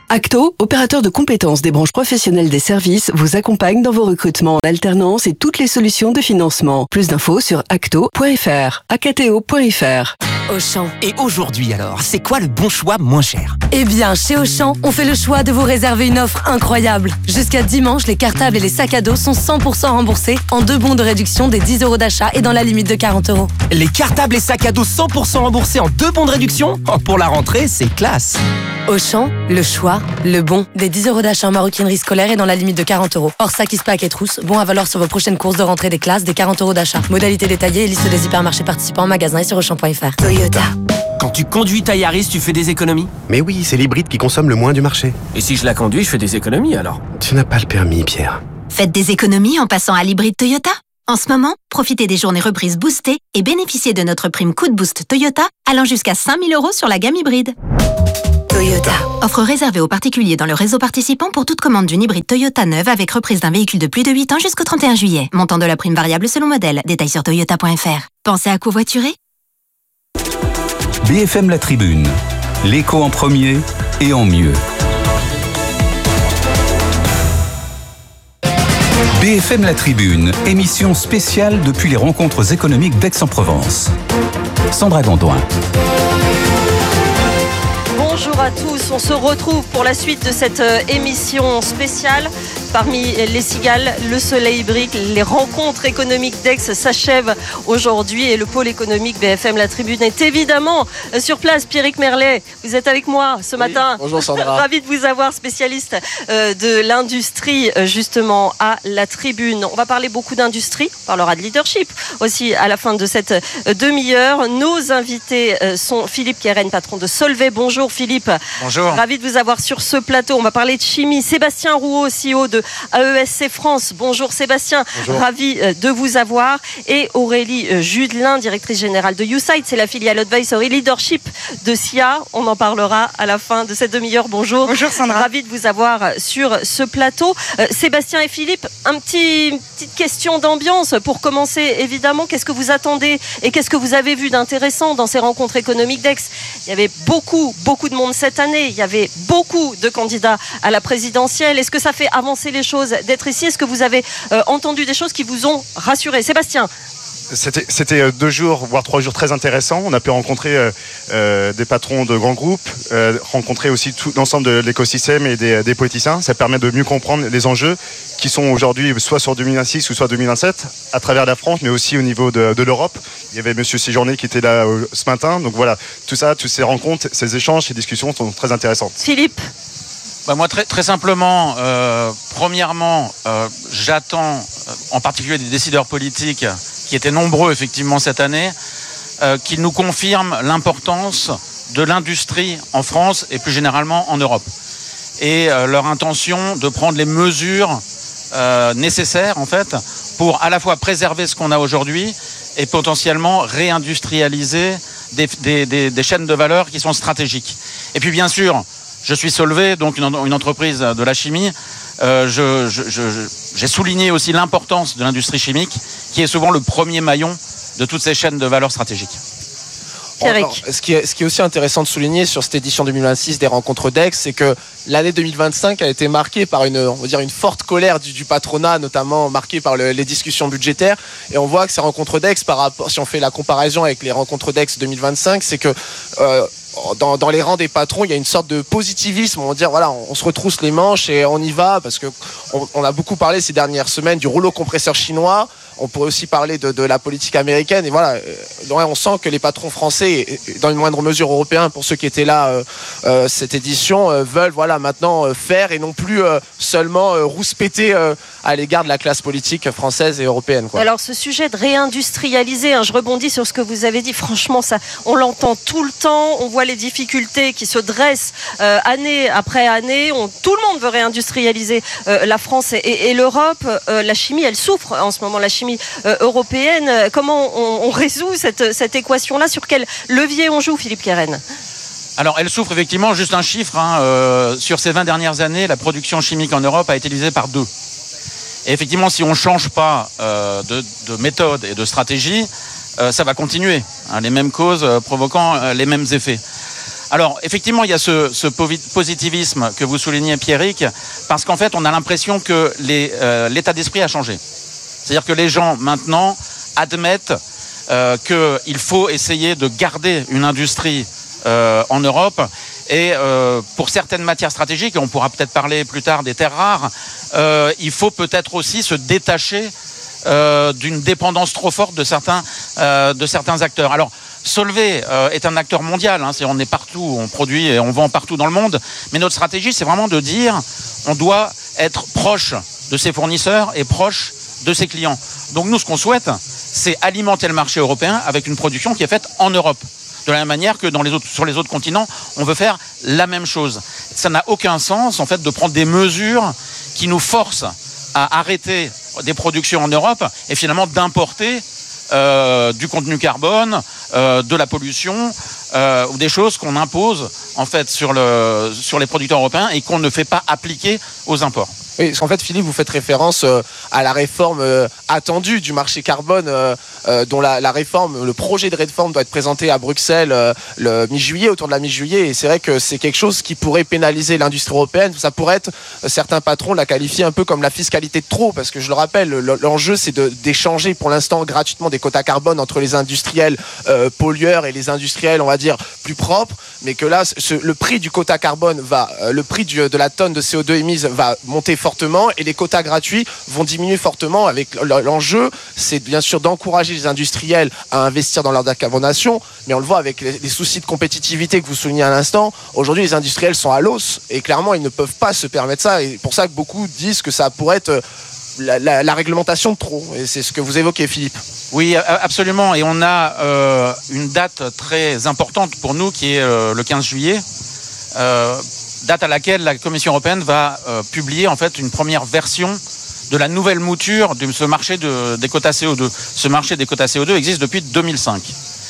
Acto, opérateur de compétences des branches professionnelles des services, vous accompagne dans vos recrutements en alternance et toutes les solutions de financement. Plus d'infos sur acto point f r, acto point f r. Auchan. Et aujourd'hui alors, c'est quoi le bon choix moins cher? Eh bien, chez Auchan, on fait le choix de vous réserver une offre incroyable. Jusqu'à dimanche, les cartables et les sacs à dos sont cent pour cent remboursés en deux bons de réduction des dix euros d'achat et dans la limite de quarante euros. Les cartables et sacs à dos cent pour cent remboursés en deux bons de réduction? Oh, pour la rentrée, c'est classe. Auchan, le choix, le bon. Des dix euros d'achat en maroquinerie scolaire et dans la limite de quarante euros. Hors sac, pack et trousse, bon à valoir sur vos prochaines courses de rentrée des classes, des quarante euros d'achat. Modalité détaillée et liste des hypermarchés participants en magasin et sur auchan point f r. Toyota. Quand tu conduis ta Yaris, tu fais des économies? Mais oui, c'est l'hybride qui consomme le moins du marché. Et si je la conduis, je fais des économies alors? Tu n'as pas le permis, Pierre. Faites des économies en passant à l'hybride Toyota. En ce moment, profitez des journées reprises boostées et bénéficiez de notre prime coup de boost Toyota allant jusqu'à cinq mille euros sur la gamme hybride. Toyota. Offre réservée aux particuliers dans le réseau participant pour toute commande d'une hybride Toyota neuve avec reprise d'un véhicule de plus de huit ans jusqu'au trente et un juillet. Montant de la prime variable selon modèle. Détails sur toyota point f r. Pensez à covoiturer? B F M La Tribune, l'écho en premier et en mieux. B F M La Tribune, émission spéciale depuis les rencontres économiques d'Aix-en-Provence. Sandra Gondouin. Bonjour à tous, on se retrouve pour la suite de cette émission spéciale. Parmi les cigales, le soleil brille, les rencontres économiques d'Aix s'achèvent aujourd'hui et le pôle économique B F M La Tribune est évidemment sur place. Pierrick Merlet, vous êtes avec moi ce oui, matin. Bonjour Sandra. Ravi de vous avoir, spécialiste de l'industrie justement à La Tribune. On va parler beaucoup d'industrie, on parlera de leadership aussi à la fin de cette demi-heure. Nos invités sont Philippe Keren, patron de Solvay. Bonjour Philippe. Bonjour. Ravi de vous avoir sur ce plateau. On va parler de chimie. Sébastien Rouault, C E O de A E S C France. Bonjour Sébastien. Bonjour. Ravi de vous avoir. Et Aurélie Judelin, directrice générale de YouSite. C'est la filiale Advisory Leadership de S I A. On en parlera à la fin de cette demi-heure. Bonjour. Bonjour Sandra. Ravi de vous avoir sur ce plateau. Euh, Sébastien et Philippe, un petit, une petite question d'ambiance pour commencer évidemment. Qu'est-ce que vous attendez et qu'est-ce que vous avez vu d'intéressant dans ces rencontres économiques d'Aix? Il y avait beaucoup, beaucoup de monde cette année. Il y avait beaucoup de candidats à la présidentielle. Est-ce que ça fait avancer les choses d'être ici? Est-ce que vous avez euh, entendu des choses qui vous ont rassuré? Sébastien? C'était, c'était deux jours, voire trois jours très intéressants. On a pu rencontrer euh, euh, des patrons de grands groupes, euh, rencontrer aussi tout l'ensemble de l'écosystème et des, des politiciens. Ça permet de mieux comprendre les enjeux qui sont aujourd'hui soit sur deux mille vingt-six ou soit deux mille vingt-sept à travers la France, mais aussi au niveau de, de l'Europe. Il y avait Monsieur Séjourné qui était là euh, ce matin. Donc voilà, tout ça, toutes ces rencontres, ces échanges, ces discussions sont très intéressantes. Philippe? Bah moi, très, très simplement, euh, premièrement, euh, j'attends, euh, en particulier des décideurs politiques, qui étaient nombreux effectivement cette année, euh, qu'ils nous confirment l'importance de l'industrie en France et plus généralement en Europe. Et euh, leur intention de prendre les mesures euh, nécessaires, en fait, pour à la fois préserver ce qu'on a aujourd'hui et potentiellement réindustrialiser des, des, des, des chaînes de valeur qui sont stratégiques. Et puis bien sûr, je suis Solvay, donc une, une entreprise de la chimie. Euh, je, je, je, j'ai souligné aussi l'importance de l'industrie chimique, qui est souvent le premier maillon de toutes ces chaînes de valeur stratégiques. Alors, ce, qui est, ce qui est aussi intéressant de souligner sur cette édition deux mille vingt-six des rencontres d'Aix, c'est que l'année deux mille vingt-cinq a été marquée par une, on va dire une forte colère du, du patronat, notamment marquée par le, les discussions budgétaires. Et on voit que ces rencontres d'Aix, par rapport, si on fait la comparaison avec les rencontres d'Aix deux mille vingt-cinq, c'est que euh, Dans, dans les rangs des patrons, il y a une sorte de positivisme. On va dire, voilà, on, on se retrousse les manches et on y va, parce que on, on a beaucoup parlé ces dernières semaines du rouleau compresseur chinois. On pourrait aussi parler de, de la politique américaine. Et voilà, on sent que les patrons français, et dans une moindre mesure européens, pour ceux qui étaient là euh, euh, cette édition, euh, veulent voilà maintenant euh, faire et non plus euh, seulement euh, rouspéter euh, à l'égard de la classe politique française et européenne, quoi. Alors ce sujet de réindustrialiser, hein, je rebondis sur ce que vous avez dit. Franchement, ça, on l'entend tout le temps. On voit les difficultés qui se dressent euh, année après année. On, tout le monde veut réindustrialiser euh, la France et, et, et l'Europe. Euh, la chimie, elle souffre en ce moment. La chimie euh, européenne. Comment on, on résout cette, cette équation-là? Sur quel levier on joue, Philippe Keren? Alors, elle souffre effectivement. Juste un chiffre. Hein, euh, sur ces vingt dernières années, la production chimique en Europe a été divisée par deux. Et effectivement, si on ne change pas euh, de, de méthode et de stratégie, euh, ça va continuer. Hein, les mêmes causes euh, provoquant euh, les mêmes effets. Alors, effectivement, il y a ce, ce positivisme que vous soulignez, Pierrick, parce qu'en fait, on a l'impression que les, euh, l'état d'esprit a changé. C'est-à-dire que les gens, maintenant, admettent euh, qu'il faut essayer de garder une industrie euh, en Europe. Et euh, pour certaines matières stratégiques, et on pourra peut-être parler plus tard des terres rares, euh, il faut peut-être aussi se détacher euh, d'une dépendance trop forte de certains, euh, de certains acteurs. Alors, Solvay euh, est un acteur mondial, hein, c'est, on est partout, on produit et on vend partout dans le monde, mais notre stratégie, c'est vraiment de dire on doit être proche de ses fournisseurs et proche de ses clients. Donc nous, ce qu'on souhaite, c'est alimenter le marché européen avec une production qui est faite en Europe. De la même manière que dans les autres, sur les autres continents, on veut faire la même chose. Ça n'a aucun sens, en fait, de prendre des mesures qui nous forcent à arrêter des productions en Europe et finalement d'importer Euh, du contenu carbone, euh, de la pollution, euh, ou des choses qu'on impose en fait sur, le, sur les producteurs européens et qu'on ne fait pas appliquer aux imports. Oui, parce qu'en fait, Philippe, vous faites référence euh, à la réforme euh, attendue du marché carbone, euh, euh, dont la, la réforme, le projet de réforme doit être présenté à Bruxelles euh, le mi-juillet, autour de la mi-juillet. Et c'est vrai que c'est quelque chose qui pourrait pénaliser l'industrie européenne. Ça pourrait être, euh, certains patrons la qualifient un peu comme la fiscalité de trop, parce que je le rappelle, l'enjeu c'est de, d'échanger pour l'instant gratuitement des quotas carbone entre les industriels euh, pollueurs et les industriels, on va dire, plus propres, mais que là, ce, le prix du quota carbone va, euh, le prix du, de la tonne de C O deux émise va monter fortement et les quotas gratuits vont diminuer fortement. Avec l'enjeu, c'est bien sûr d'encourager les industriels à investir dans leur décarbonation, mais on le voit avec les, les soucis de compétitivité que vous soulignez à l'instant. Aujourd'hui, les industriels sont à l'os et clairement, ils ne peuvent pas se permettre ça. Et pour ça que beaucoup disent que ça pourrait être La, la, la réglementation de trop, et c'est ce que vous évoquez, Philippe. Oui, absolument, et on a euh, une date très importante pour nous qui est euh, le quinze juillet, euh, date à laquelle la Commission européenne va euh, publier en fait une première version de la nouvelle mouture de ce marché de, des quotas C O deux. Ce marché des quotas C O deux existe depuis deux mille cinq.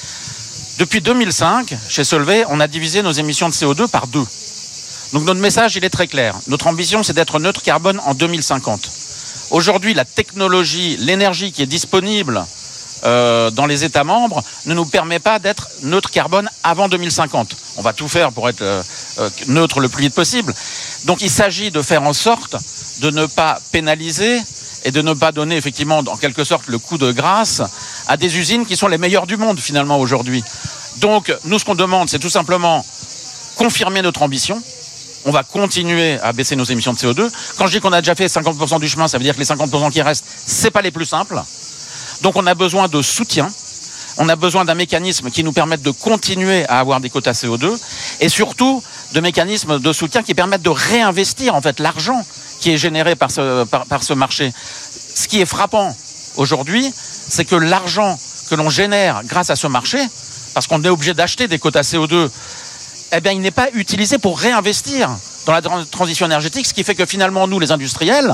Depuis deux mille cinq, chez Solvay, on a divisé nos émissions de C O deux par deux. Donc notre message, il est très clair. Notre ambition, c'est d'être neutre carbone en deux mille cinquante. Aujourd'hui, la technologie, l'énergie qui est disponible euh, dans les États membres ne nous permet pas d'être neutre carbone avant deux mille cinquante. On va tout faire pour être euh, euh, neutre le plus vite possible. Donc il s'agit de faire en sorte de ne pas pénaliser et de ne pas donner effectivement en quelque sorte le coup de grâce à des usines qui sont les meilleures du monde finalement aujourd'hui. Donc nous, ce qu'on demande, c'est tout simplement confirmer notre ambition. On va continuer à baisser nos émissions de C O deux. Quand je dis qu'on a déjà fait cinquante pour cent du chemin, ça veut dire que les cinquante pour cent qui restent, c'est pas les plus simples. Donc on a besoin de soutien. On a besoin d'un mécanisme qui nous permette de continuer à avoir des quotas C O deux et surtout de mécanismes de soutien qui permettent de réinvestir en fait l'argent qui est généré par ce, par, par ce marché. Ce qui est frappant aujourd'hui, c'est que l'argent que l'on génère grâce à ce marché, parce qu'on est obligé d'acheter des quotas C O deux, eh bien, il n'est pas utilisé pour réinvestir dans la transition énergétique, ce qui fait que finalement, nous, les industriels,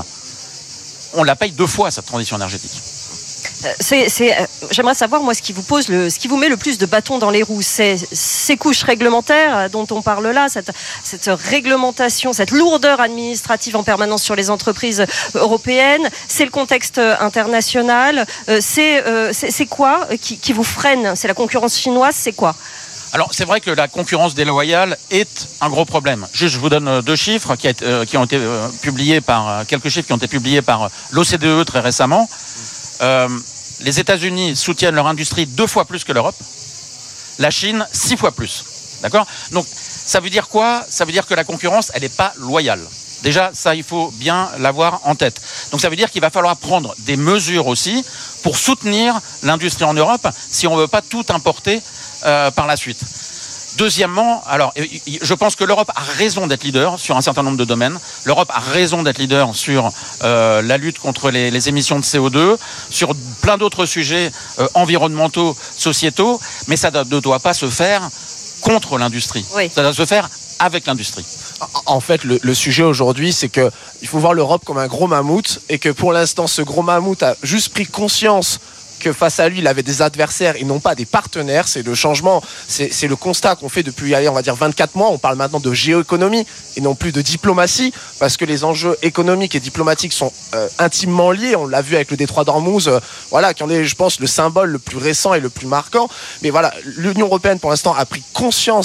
on la paye deux fois, cette transition énergétique. C'est, c'est, j'aimerais savoir, moi, ce qui vous pose, le, ce qui vous met le plus de bâtons dans les roues, c'est ces couches réglementaires dont on parle là, cette, cette réglementation, cette lourdeur administrative en permanence sur les entreprises européennes, c'est le contexte international, c'est, c'est, c'est quoi qui, qui vous freine? C'est la concurrence chinoise, c'est quoi? Alors, c'est vrai que la concurrence déloyale est un gros problème. Juste, je vous donne deux chiffres qui, a, euh, qui ont été euh, publiés par, euh, quelques chiffres qui ont été publiés par l'O C D E très récemment. Euh, les États-Unis soutiennent leur industrie deux fois plus que l'Europe. La Chine, six fois plus. D'accord ? Donc, ça veut dire quoi ? Ça veut dire que la concurrence, elle n'est pas loyale. Déjà, ça, il faut bien l'avoir en tête. Donc, ça veut dire qu'il va falloir prendre des mesures aussi pour soutenir l'industrie en Europe si on ne veut pas tout importer euh, par la suite. Deuxièmement, alors, je pense que l'Europe a raison d'être leader sur un certain nombre de domaines. L'Europe a raison d'être leader sur euh, la lutte contre les, les émissions de C O deux, sur plein d'autres sujets euh, environnementaux, sociétaux, mais ça ne doit pas se faire contre l'industrie. Oui. Ça doit se faire avec l'industrie. En fait, le, le sujet aujourd'hui, c'est que il faut voir l'Europe comme un gros mammouth et que pour l'instant, ce gros mammouth a juste pris conscience que face à lui, il avait des adversaires et non pas des partenaires. C'est le changement, c'est, c'est le constat qu'on fait depuis, allez, on va dire vingt-quatre mois. On parle maintenant de géoéconomie et non plus de diplomatie, parce que les enjeux économiques et diplomatiques sont euh, intimement liés. On l'a vu avec le détroit d'Ormuz, euh, voilà, qui en est, je pense, le symbole le plus récent et le plus marquant. Mais voilà, l'Union européenne, pour l'instant, a pris conscience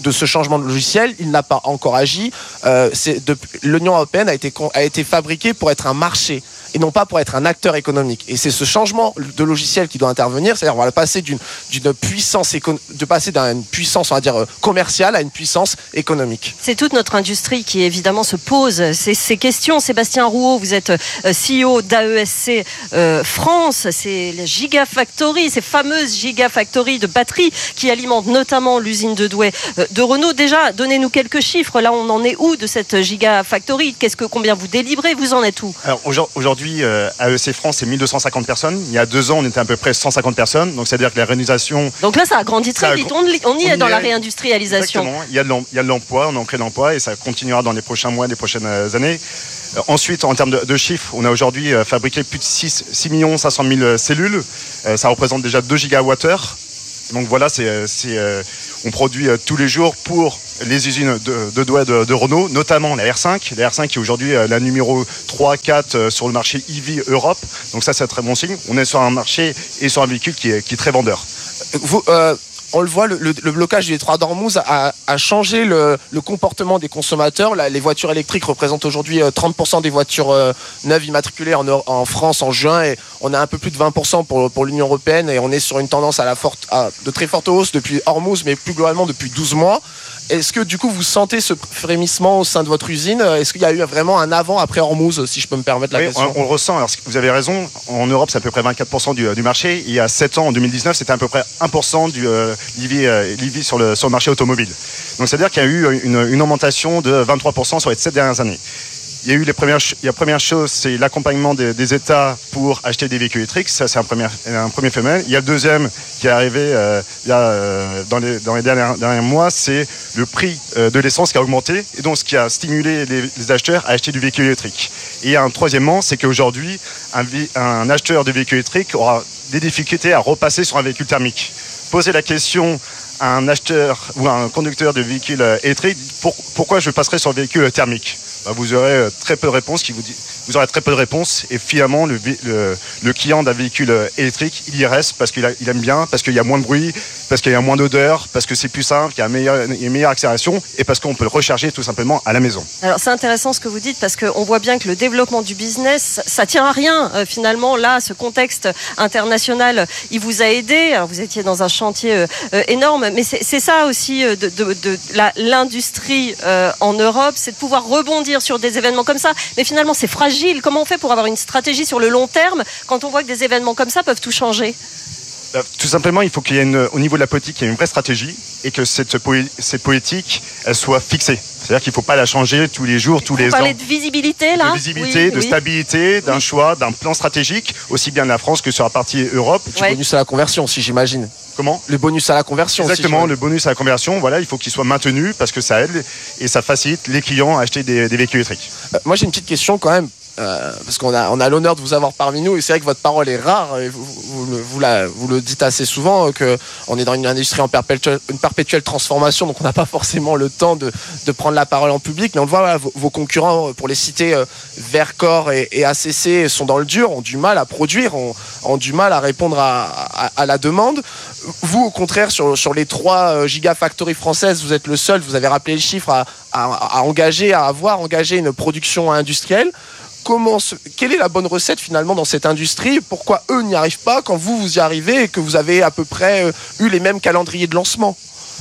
de ce changement de logiciel, il n'a pas encore agi. Euh, c'est de, l'Union européenne a été, a été fabriquée pour être un marché et non pas pour être un acteur économique. Et c'est ce changement de logiciel qui doit intervenir, c'est-à-dire on va passer d'une, d'une puissance éco- de passer d'une puissance, on va dire, commerciale à une puissance économique. C'est toute notre industrie qui évidemment se pose ces, ces questions. Sébastien Rouault, vous êtes C E O d'A E S C euh, France, c'est les Gigafactory, ces fameuses Gigafactory de batteries qui alimentent notamment l'usine de Douai euh, de Renault. Déjà, donnez-nous quelques chiffres. Là, on en est où de cette Gigafactory ? Qu'est-ce que, combien vous délivrez ? Vous en êtes où ? Alors aujourd'hui, euh, A E S C France, c'est mille deux cent cinquante personnes. Il y a deux ans, on était à peu près cent cinquante personnes. Donc, c'est-à-dire que la réalisation... Donc là, ça a grandi très a vite. On, on y on est dans y la est. réindustrialisation. Exactement. Il y a de l'em- il y a de l'emploi, on en crée de l'emploi et ça continuera dans les prochains mois, les prochaines années. Euh, ensuite, en termes de, de chiffres, on a aujourd'hui euh, fabriqué plus de six millions cinq cent mille cellules. Euh, ça représente déjà deux gigawattheures. Donc voilà, c'est, c'est, euh, on produit euh, tous les jours pour les usines de, de Douai de, de Renault, notamment la R cinq. La R cinq qui est aujourd'hui euh, la numéro trois quatre euh, sur le marché E V Europe. Donc ça, c'est un très bon signe. On est sur un marché et sur un véhicule qui est, qui est très vendeur. Vous, euh, on le voit, le, le, le blocage du détroit d'Ormuz a, a changé le, le comportement des consommateurs. Là, les voitures électriques représentent aujourd'hui trente pour cent des voitures euh, neuves immatriculées en, en France en juin et on a un peu plus de vingt pour cent pour, pour l'Union européenne et on est sur une tendance à la forte, à, de très forte hausse depuis Ormuz, mais plus globalement depuis douze mois. Est-ce que du coup vous sentez ce frémissement au sein de votre usine ? Est-ce qu'il y a eu vraiment un avant-après Hormuz, si je peux me permettre la Oui, question ? on, on le ressent. Alors, vous avez raison. En Europe, c'est à peu près vingt-quatre pour cent du, du marché. Il y a sept ans, en deux mille dix-neuf, c'était à peu près un pour cent du euh, l'E V, euh, l'E V sur le, sur le marché automobile. Donc, c'est-à-dire qu'il y a eu une, une augmentation de vingt-trois pour cent sur les sept dernières années. Il y a eu les premières, la première chose, c'est l'accompagnement des, des États pour acheter des véhicules électriques. Ça, c'est un premier, un premier phénomène. Il y a le deuxième qui est arrivé euh, il y a, euh, dans, les, dans les derniers, derniers mois, c'est le prix euh, de l'essence qui a augmenté et donc ce qui a stimulé les, les acheteurs à acheter du véhicule électrique. Et un troisièmement, c'est qu'aujourd'hui, un, un acheteur de véhicule électrique aura des difficultés à repasser sur un véhicule thermique. Poser la question à un acheteur ou à un conducteur de véhicule électrique, pour, pourquoi je passerai sur le véhicule thermique ? Ben, vous aurez très peu de réponses qui vous dit, vous aurez très peu de réponses et finalement le, le, le client d'un véhicule électrique il y reste parce qu'il a, il aime bien, parce qu'il y a moins de bruit, parce qu'il y a moins d'odeur, parce que c'est plus simple, qu'il y a une meilleure, une meilleure accélération et parce qu'on peut le recharger tout simplement à la maison. Alors c'est intéressant ce que vous dites parce qu'on voit bien que le développement du business ça tient à rien euh, finalement là ce contexte international il vous a aidé. Alors vous étiez dans un chantier euh, euh, énorme mais c'est, c'est ça aussi euh, de, de, de la, l'industrie euh, en Europe, c'est de pouvoir rebondir sur des événements comme ça, mais finalement c'est fragile. Comment on fait pour avoir une stratégie sur le long terme quand on voit que des événements comme ça peuvent tout changer ? Tout simplement, il faut qu'il y ait une, au niveau de la politique, il y ait une vraie stratégie et que cette, poé, cette politique, elle soit fixée. C'est-à-dire qu'il ne faut pas la changer tous les jours, tous les ans. Vous parlez de visibilité, là ? De visibilité, oui, de oui. stabilité, d'un oui. choix, d'un plan stratégique, aussi bien de la France que sur la partie Europe. Du ouais. bonus à la conversion, si j'imagine. Comment ? Le bonus à la conversion. Exactement, si le bonus à la conversion, voilà, il faut qu'il soit maintenu parce que ça aide et ça facilite les clients à acheter des, des véhicules électriques. Euh, moi, j'ai une petite question quand même. Euh, parce qu'on a, on a l'honneur de vous avoir parmi nous et c'est vrai que votre parole est rare et vous, vous, vous, vous, la, vous le dites assez souvent euh, qu'on est dans une industrie en perpétuelle, une perpétuelle transformation donc on n'a pas forcément le temps de, de prendre la parole en public mais on le voit, voilà, vos, vos concurrents pour les citer euh, Vercor et, et A C C sont dans le dur, ont du mal à produire, ont, ont du mal à répondre à, à, à la demande. Vous au contraire sur, sur les trois gigafactories françaises vous êtes le seul, vous avez rappelé le chiffre à, à, à engager, à avoir engagé une production industrielle. Comment se... Quelle est la bonne recette finalement dans cette industrie ? Pourquoi eux n'y arrivent pas quand vous, vous y arrivez et que vous avez à peu près euh, eu les mêmes calendriers de lancement ?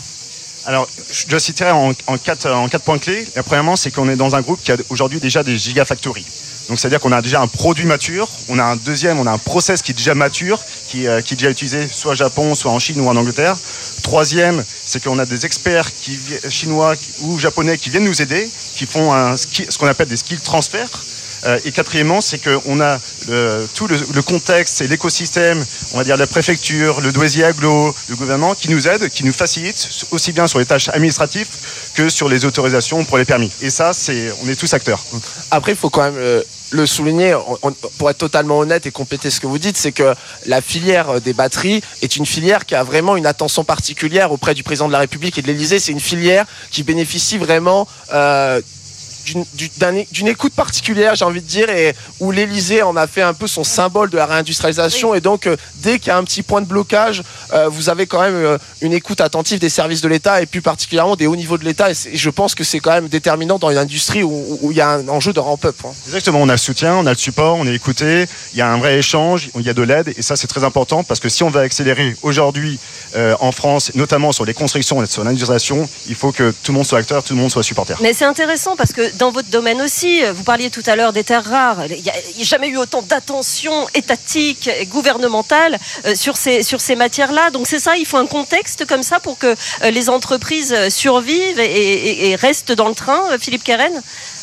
Alors, je citerai en, en, quatre, en quatre points clés. La premièrement, c'est qu'on est dans un groupe qui a aujourd'hui déjà des gigafactories. Donc, c'est-à-dire qu'on a déjà un produit mature. On a un deuxième, on a un process qui est déjà mature, qui, euh, qui est déjà utilisé soit au Japon, soit en Chine ou en Angleterre. Troisième, c'est qu'on a des experts qui, chinois ou japonais qui viennent nous aider, qui font un, ce qu'on appelle des skill transferts. Euh, et quatrièmement, c'est qu'on a le, tout le, le contexte et l'écosystème, on va dire la préfecture, le Douaisis Agglo, le gouvernement, qui nous aide, qui nous facilite, aussi bien sur les tâches administratives que sur les autorisations pour les permis. Et ça, c'est, on est tous acteurs. Après, il faut quand même euh, le souligner, on, on, pour être totalement honnête et compléter ce que vous dites, c'est que la filière des batteries est une filière qui a vraiment une attention particulière auprès du président de la République et de l'Élysée. C'est une filière qui bénéficie vraiment... Euh, d'une, d'une, d'une écoute particulière, j'ai envie de dire, et où l'Élysée en a fait un peu son symbole de la réindustrialisation. Oui. Et donc, euh, dès qu'il y a un petit point de blocage, euh, vous avez quand même euh, une écoute attentive des services de l'État et plus particulièrement des hauts niveaux de l'État. Et, et je pense que c'est quand même déterminant dans une industrie où, où il y a un enjeu de ramp-up. Hein. Exactement, on a le soutien, on a le support, on est écouté, il y a un vrai échange, il y a de l'aide, et ça c'est très important parce que si on veut accélérer aujourd'hui euh, en France, notamment sur les constructions et sur l'industrialisation, il faut que tout le monde soit acteur, tout le monde soit supporter. Mais c'est intéressant parce que dans votre domaine aussi, vous parliez tout à l'heure des terres rares, il n'y a, a jamais eu autant d'attention étatique et gouvernementale euh, sur ces, sur ces matières-là. Donc c'est ça, il faut un contexte comme ça pour que euh, les entreprises survivent et, et, et restent dans le train, Philippe Keren ?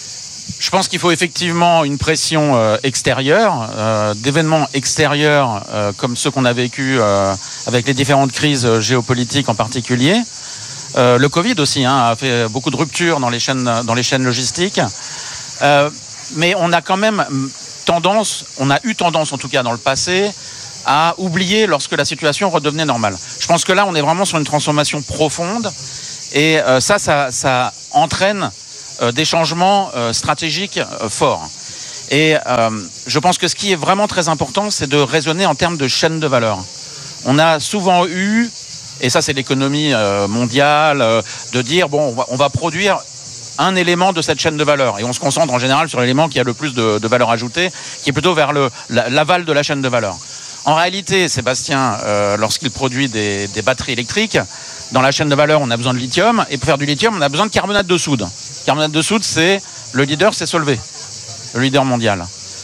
Je pense qu'il faut effectivement une pression euh, extérieure, euh, d'événements extérieurs euh, comme ceux qu'on a vécu euh, avec les différentes crises euh, géopolitiques en particulier. Euh, le Covid aussi hein, a fait beaucoup de ruptures dans les chaînes, dans les chaînes logistiques. Euh, mais on a quand même tendance, on a eu tendance en tout cas dans le passé, à oublier lorsque la situation redevenait normale. Je pense que là, on est vraiment sur une transformation profonde et euh, ça, ça, ça entraîne euh, des changements euh, stratégiques euh, forts. Et euh, je pense que ce qui est vraiment très important, c'est de raisonner en termes de chaîne de valeur. On a souvent eu, et ça c'est l'économie euh, mondiale, euh, de dire bon, on va, on va produire un élément de cette chaîne de valeur et on se concentre en général sur l'élément qui a le plus de, de valeur ajoutée, qui est plutôt vers le, la, l'aval de la chaîne de valeur. En réalité, Sébastien, euh, lorsqu'il produit des, des batteries électriques, dans la chaîne de valeur, on a besoin de lithium, et pour faire du lithium, on a besoin de carbonate de soude. Carbonate de soude, c'est le leader, c'est Solvay, le leader mondial.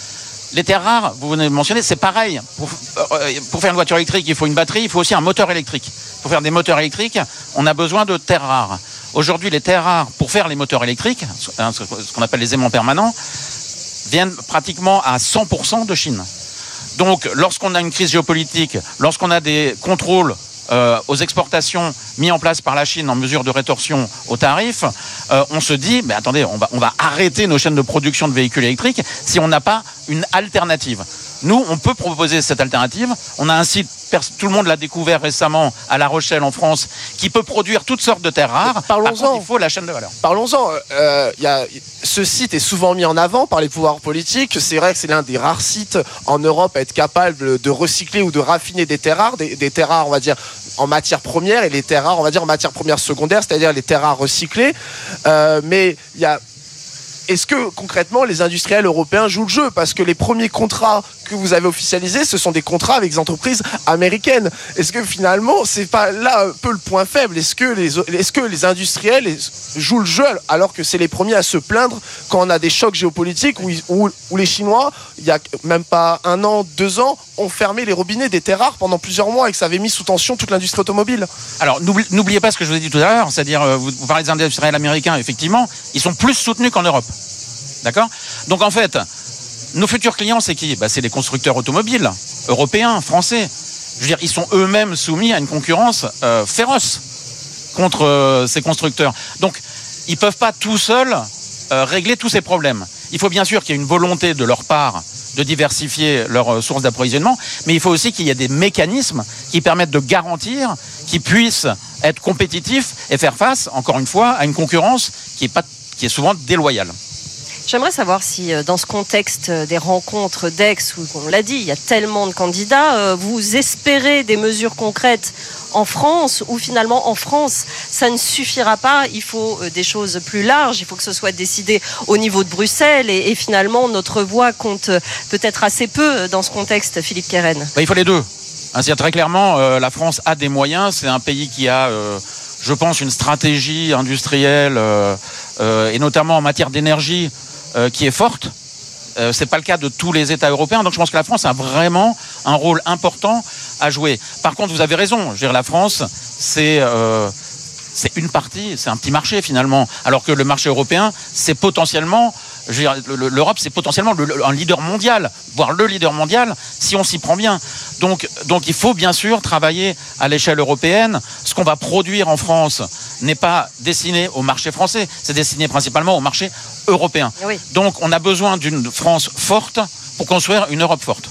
Les terres rares, vous venez de mentionner, c'est pareil. Pour, euh, pour faire une voiture électrique, il faut une batterie, il faut aussi un moteur électrique. Pour faire des moteurs électriques, on a besoin de terres rares. Aujourd'hui, les terres rares, pour faire les moteurs électriques, ce qu'on appelle les aimants permanents, viennent pratiquement à cent pour cent de Chine. Donc, lorsqu'on a une crise géopolitique, lorsqu'on a des contrôles euh, aux exportations mis en place par la Chine en mesure de rétorsion aux tarifs, euh, on se dit, mais attendez, on va, on va arrêter nos chaînes de production de véhicules électriques si on n'a pas une alternative. Nous, on peut proposer cette alternative. On a un site, tout le monde l'a découvert récemment à La Rochelle en France, qui peut produire toutes sortes de terres rares. Parlons-en. Par contre, il faut la chaîne de valeur. Parlons-en. Euh, y a, ce site est souvent mis en avant par les pouvoirs politiques. C'est vrai que c'est l'un des rares sites en Europe à être capable de recycler ou de raffiner des terres rares, des, des terres rares, on va dire, en matière première et les terres rares, on va dire, en matière première secondaire, c'est-à-dire les terres rares recyclées. Euh, mais il y a... Est-ce que concrètement les industriels européens jouent le jeu? Parce que les premiers contrats que vous avez officialisés, ce sont des contrats avec des entreprises américaines. Est-ce que finalement, c'est pas là un peu le point faible? Est-ce que les, est-ce que les industriels jouent le jeu alors que c'est les premiers à se plaindre quand on a des chocs géopolitiques où, où, où les Chinois, il y a même pas un an, deux ans, ont fermé les robinets des terres rares pendant plusieurs mois et que ça avait mis sous tension toute l'industrie automobile? Alors n'oubliez pas ce que je vous ai dit tout à l'heure, c'est-à-dire vous, vous parlez des industriels américains, effectivement, ils sont plus soutenus qu'en Europe. D'accord? Donc en fait, nos futurs clients, c'est qui? Bah, c'est les constructeurs automobiles, européens, français. Je veux dire, ils sont eux-mêmes soumis à une concurrence euh, féroce contre euh, ces constructeurs. Donc, ils ne peuvent pas tout seuls euh, régler tous ces problèmes. Il faut bien sûr qu'il y ait une volonté de leur part de diversifier leurs euh, sources d'approvisionnement, mais il faut aussi qu'il y ait des mécanismes qui permettent de garantir qu'ils puissent être compétitifs et faire face, encore une fois, à une concurrence qui est, pas, qui est souvent déloyale. J'aimerais savoir si, dans ce contexte des rencontres d'Aix, où on l'a dit, il y a tellement de candidats, vous espérez des mesures concrètes en France, ou finalement en France, ça ne suffira pas, il faut des choses plus larges, il faut que ce soit décidé au niveau de Bruxelles, et, et finalement notre voix compte peut-être assez peu dans ce contexte, Philippe Keren. Bah, il faut les deux. C'est-à-dire très clairement, euh, la France a des moyens, c'est un pays qui a... Euh, je pense, une stratégie industrielle, euh, euh, et notamment en matière d'énergie, euh, qui est forte. Euh, c'est pas le cas de tous les États européens. Donc je pense que la France a vraiment un rôle important à jouer. Par contre, vous avez raison. Je veux dire, la France, c'est... Euh, c'est une partie, c'est un petit marché finalement. Alors que le marché européen, c'est potentiellement... Je veux dire, l'Europe, c'est potentiellement le, un leader mondial, voire le leader mondial, si on s'y prend bien. Donc, donc il faut bien sûr travailler à l'échelle européenne. Ce qu'on va produire en France n'est pas destiné au marché français, c'est destiné principalement au marché européen. Oui. Donc on a besoin d'une France forte pour construire une Europe forte.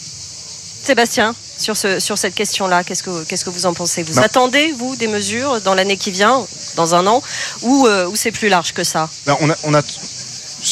Sébastien, sur, ce, sur cette question-là, qu'est-ce que, qu'est-ce que vous en pensez? Vous bah. attendez, vous, des mesures dans l'année qui vient, dans un an, ou, euh, ou c'est plus large que ça? bah, on a, on a...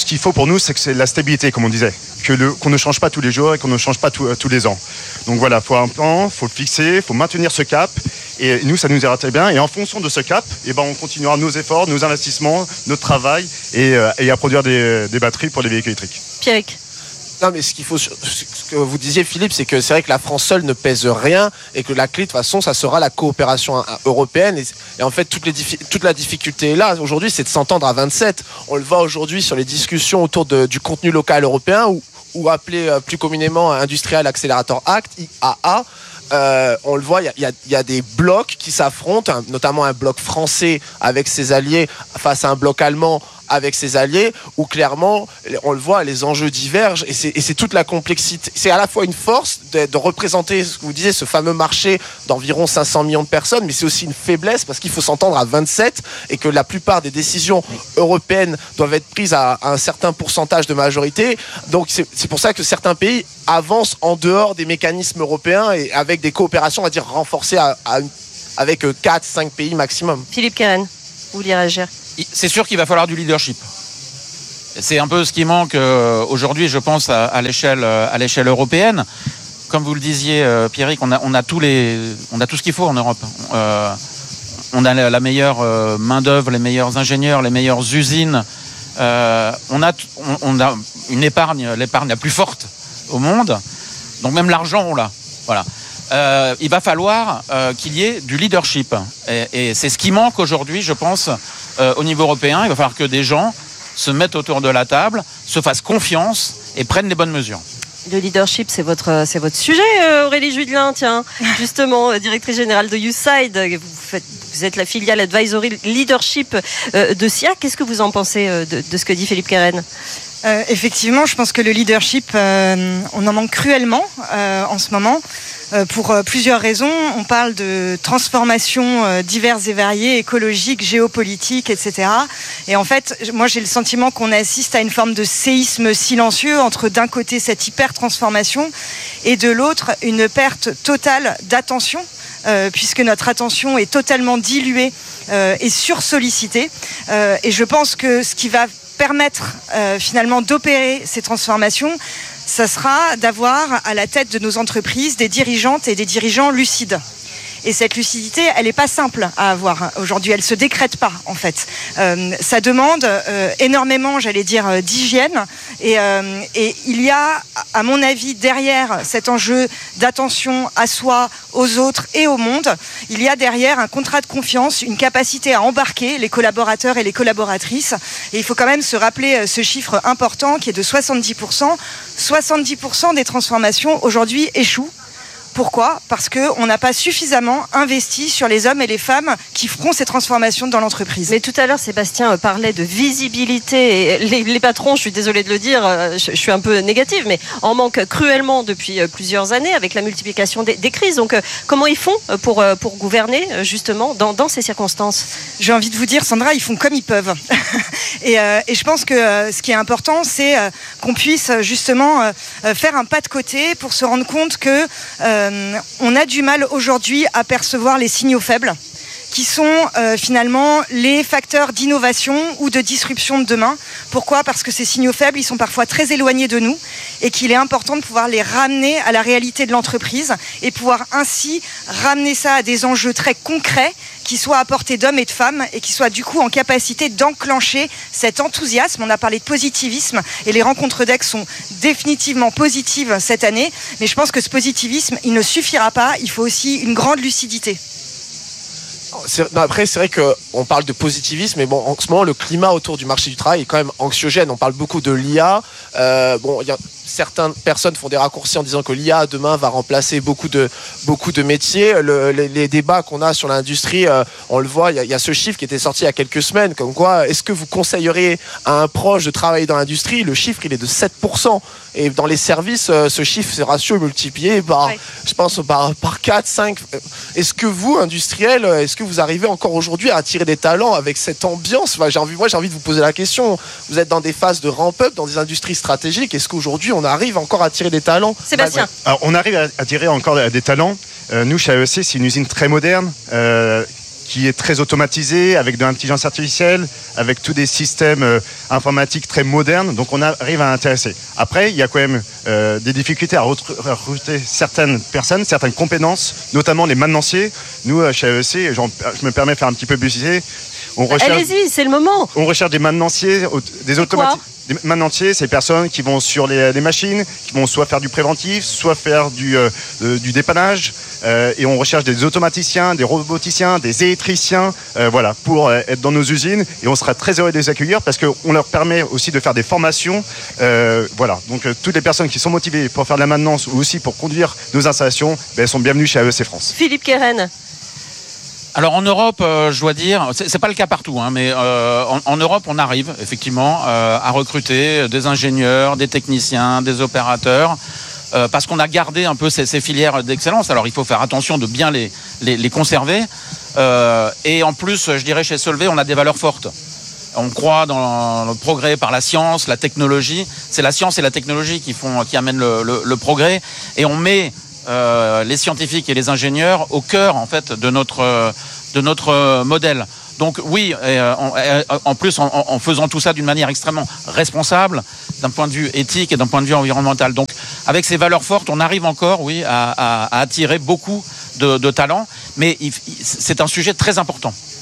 qu'il faut pour nous, c'est que c'est la stabilité, comme on disait, que le, qu'on ne change pas tous les jours et qu'on ne change pas tout, euh, tous les ans. Donc voilà, il faut un plan, il faut le fixer, il faut maintenir ce cap. Et nous, ça nous ira très bien. Et en fonction de ce cap, eh ben, on continuera nos efforts, nos investissements, notre travail et, euh, et à produire des, des batteries pour les véhicules électriques. Pierrick. Non, mais ce qu'il faut, ce que vous disiez, Philippe, c'est que c'est vrai que la France seule ne pèse rien et que la clé, de toute façon, ça sera la coopération européenne. Et, et en fait, toute, les, toute la difficulté est là. Aujourd'hui, c'est de s'entendre à vingt-sept. On le voit aujourd'hui sur les discussions autour de, du contenu local européen ou, ou appelé euh, plus communément Industrial Accelerator Act, I A A. Euh, on le voit, il y, y, y a des blocs qui s'affrontent, hein, notamment un bloc français avec ses alliés face à un bloc allemand avec ses alliés, où clairement, on le voit, les enjeux divergent et c'est, et c'est toute la complexité. C'est à la fois une force de, de représenter, ce que vous disiez, ce fameux marché d'environ cinq cents millions de personnes, mais c'est aussi une faiblesse parce qu'il faut s'entendre à vingt-sept et que la plupart des décisions européennes doivent être prises à, à un certain pourcentage de majorité. Donc c'est, c'est pour ça que certains pays avancent en dehors des mécanismes européens et avec des coopérations, on va dire, renforcées à, à, avec quatre cinq pays maximum. Philippe Keren, vous voulez réagir ? C'est sûr qu'il va falloir du leadership. C'est un peu ce qui manque euh, aujourd'hui, je pense, à, à, l'échelle, à l'échelle européenne. Comme vous le disiez, euh, Pierrick, on a, on, a tous les, on a tout ce qu'il faut en Europe. Euh, on a la, la meilleure euh, main-d'œuvre, les meilleurs ingénieurs, les meilleures usines. Euh, on, a, on, on a une épargne, l'épargne la plus forte au monde. Donc même l'argent, on l'a. Voilà. Euh, il va falloir euh, qu'il y ait du leadership. Et, et c'est ce qui manque aujourd'hui, je pense, euh, au niveau européen. Il va falloir que des gens se mettent autour de la table, se fassent confiance et prennent les bonnes mesures. Le leadership, c'est votre, c'est votre sujet, Aurélie Judelin, tiens, justement, directrice générale de YouSide. Vous, faites, vous êtes la filiale Advisory Leadership euh, de S I A. Qu'est-ce que vous en pensez euh, de, de ce que dit Philippe Keren ? Euh, effectivement, je pense que le leadership, euh, on en manque cruellement euh, en ce moment, euh, pour euh, plusieurs raisons. On parle de transformations euh, diverses et variées, écologiques, géopolitiques, et cetera. Et en fait, moi j'ai le sentiment qu'on assiste à une forme de séisme silencieux entre d'un côté cette hyper-transformation et de l'autre une perte totale d'attention. Euh, puisque notre attention est totalement diluée euh, et sursollicitée. Euh, et je pense que ce qui va permettre euh, finalement d'opérer ces transformations, ça sera d'avoir à la tête de nos entreprises des dirigeantes et des dirigeants lucides. Et cette lucidité, elle n'est pas simple à avoir aujourd'hui, elle ne se décrète pas en fait. Euh, ça demande euh, énormément, j'allais dire, d'hygiène. Et, euh, et il y a, à mon avis, derrière cet enjeu d'attention à soi, aux autres et au monde, il y a derrière un contrat de confiance, une capacité à embarquer les collaborateurs et les collaboratrices. Et il faut quand même se rappeler ce chiffre important qui est de soixante-dix pour cent. soixante-dix pour cent des transformations aujourd'hui échouent. Pourquoi ? Parce qu'on n'a pas suffisamment investi sur les hommes et les femmes qui feront ces transformations dans l'entreprise. Mais tout à l'heure, Sébastien parlait de visibilité. Et les, les patrons, je suis désolée de le dire, je, je suis un peu négative, mais en manquent cruellement depuis plusieurs années avec la multiplication des, des crises. Donc, comment ils font pour, pour gouverner, justement, dans, dans ces circonstances ? J'ai envie de vous dire, Sandra, ils font comme ils peuvent. et, euh, et je pense que euh, ce qui est important, c'est euh, qu'on puisse justement euh, faire un pas de côté pour se rendre compte que euh, on a du mal aujourd'hui à percevoir les signaux faibles qui sont euh, finalement les facteurs d'innovation ou de disruption de demain. Pourquoi ? Parce que ces signaux faibles, ils sont parfois très éloignés de nous et qu'il est important de pouvoir les ramener à la réalité de l'entreprise et pouvoir ainsi ramener ça à des enjeux très concrets qui soient à portée d'hommes et de femmes et qui soient du coup en capacité d'enclencher cet enthousiasme. On a parlé de positivisme et les rencontres d'Aix sont définitivement positives cette année, mais je pense que ce positivisme, il ne suffira pas, il faut aussi une grande lucidité. C'est, non, après, c'est vrai qu'on parle de positivisme, mais bon, en ce moment, le climat autour du marché du travail est quand même anxiogène. On parle beaucoup de l'I A. Euh, bon, y a, certaines personnes font des raccourcis en disant que l'I A demain va remplacer beaucoup de, beaucoup de métiers. Le, les, les débats qu'on a sur l'industrie, euh, on le voit, il y, y a ce chiffre qui était sorti il y a quelques semaines, comme quoi, est-ce que vous conseilleriez à un proche de travailler dans l'industrie ? Le chiffre, il est de sept pour cent. Et dans les services, euh, ce chiffre, ce ratio est multiplié par, oui. je pense, par, par quatre, cinq. Est-ce que vous, industriels, est-ce que vous arrivez encore aujourd'hui à attirer des talents avec cette ambiance ? Enfin, j'ai envie, moi, j'ai envie de vous poser la question. Vous êtes dans des phases de ramp-up, dans des industries stratégiques. Est-ce qu'aujourd'hui, on arrive encore à attirer des talents ? Sébastien. Alors, on arrive à attirer encore des talents. Euh, nous, chez A E C, c'est une usine très moderne. Euh, qui est très automatisé, avec de l'intelligence artificielle, avec tous des systèmes euh, informatiques très modernes. Donc on arrive à intéresser. Après, il y a quand même euh, des difficultés à recruter certaines personnes, certaines compétences, notamment les maintenanciers. Nous, chez A E C, je me permets de faire un petit peu publicité. On recherche, Allez-y, c'est le moment. On recherche des maintenanciers, des automatisés. Les maintenanciers, c'est les personnes qui vont sur les, les machines, qui vont soit faire du préventif, soit faire du, euh, du dépannage. Euh, et on recherche des automaticiens, des roboticiens, des électriciens, euh, voilà, pour euh, être dans nos usines. Et on sera très heureux de les accueillir parce qu'on leur permet aussi de faire des formations. Euh, voilà, donc euh, toutes les personnes qui sont motivées pour faire de la maintenance ou aussi pour conduire nos installations, ben, elles sont bienvenues chez A E C France. Philippe Keren. Alors en Europe, euh, je dois dire, c'est, c'est pas le cas partout, hein, mais euh, en, en Europe, on arrive effectivement euh, à recruter des ingénieurs, des techniciens, des opérateurs, euh, parce qu'on a gardé un peu ces, ces filières d'excellence. Alors il faut faire attention de bien les, les, les conserver. Euh, et en plus, je dirais chez Solvay, on a des valeurs fortes. On croit dans le progrès par la science, la technologie. C'est la science et la technologie qui font, qui amènent le, le, le progrès. Et on met Euh, les scientifiques et les ingénieurs au cœur en fait de notre euh, de notre euh, modèle. Donc oui, euh, en, euh, en plus en, en faisant tout ça d'une manière extrêmement responsable, d'un point de vue éthique et d'un point de vue environnemental. Donc avec ces valeurs fortes, on arrive encore, oui, à, à, à attirer beaucoup de, de talents. Mais il, c'est un sujet très important.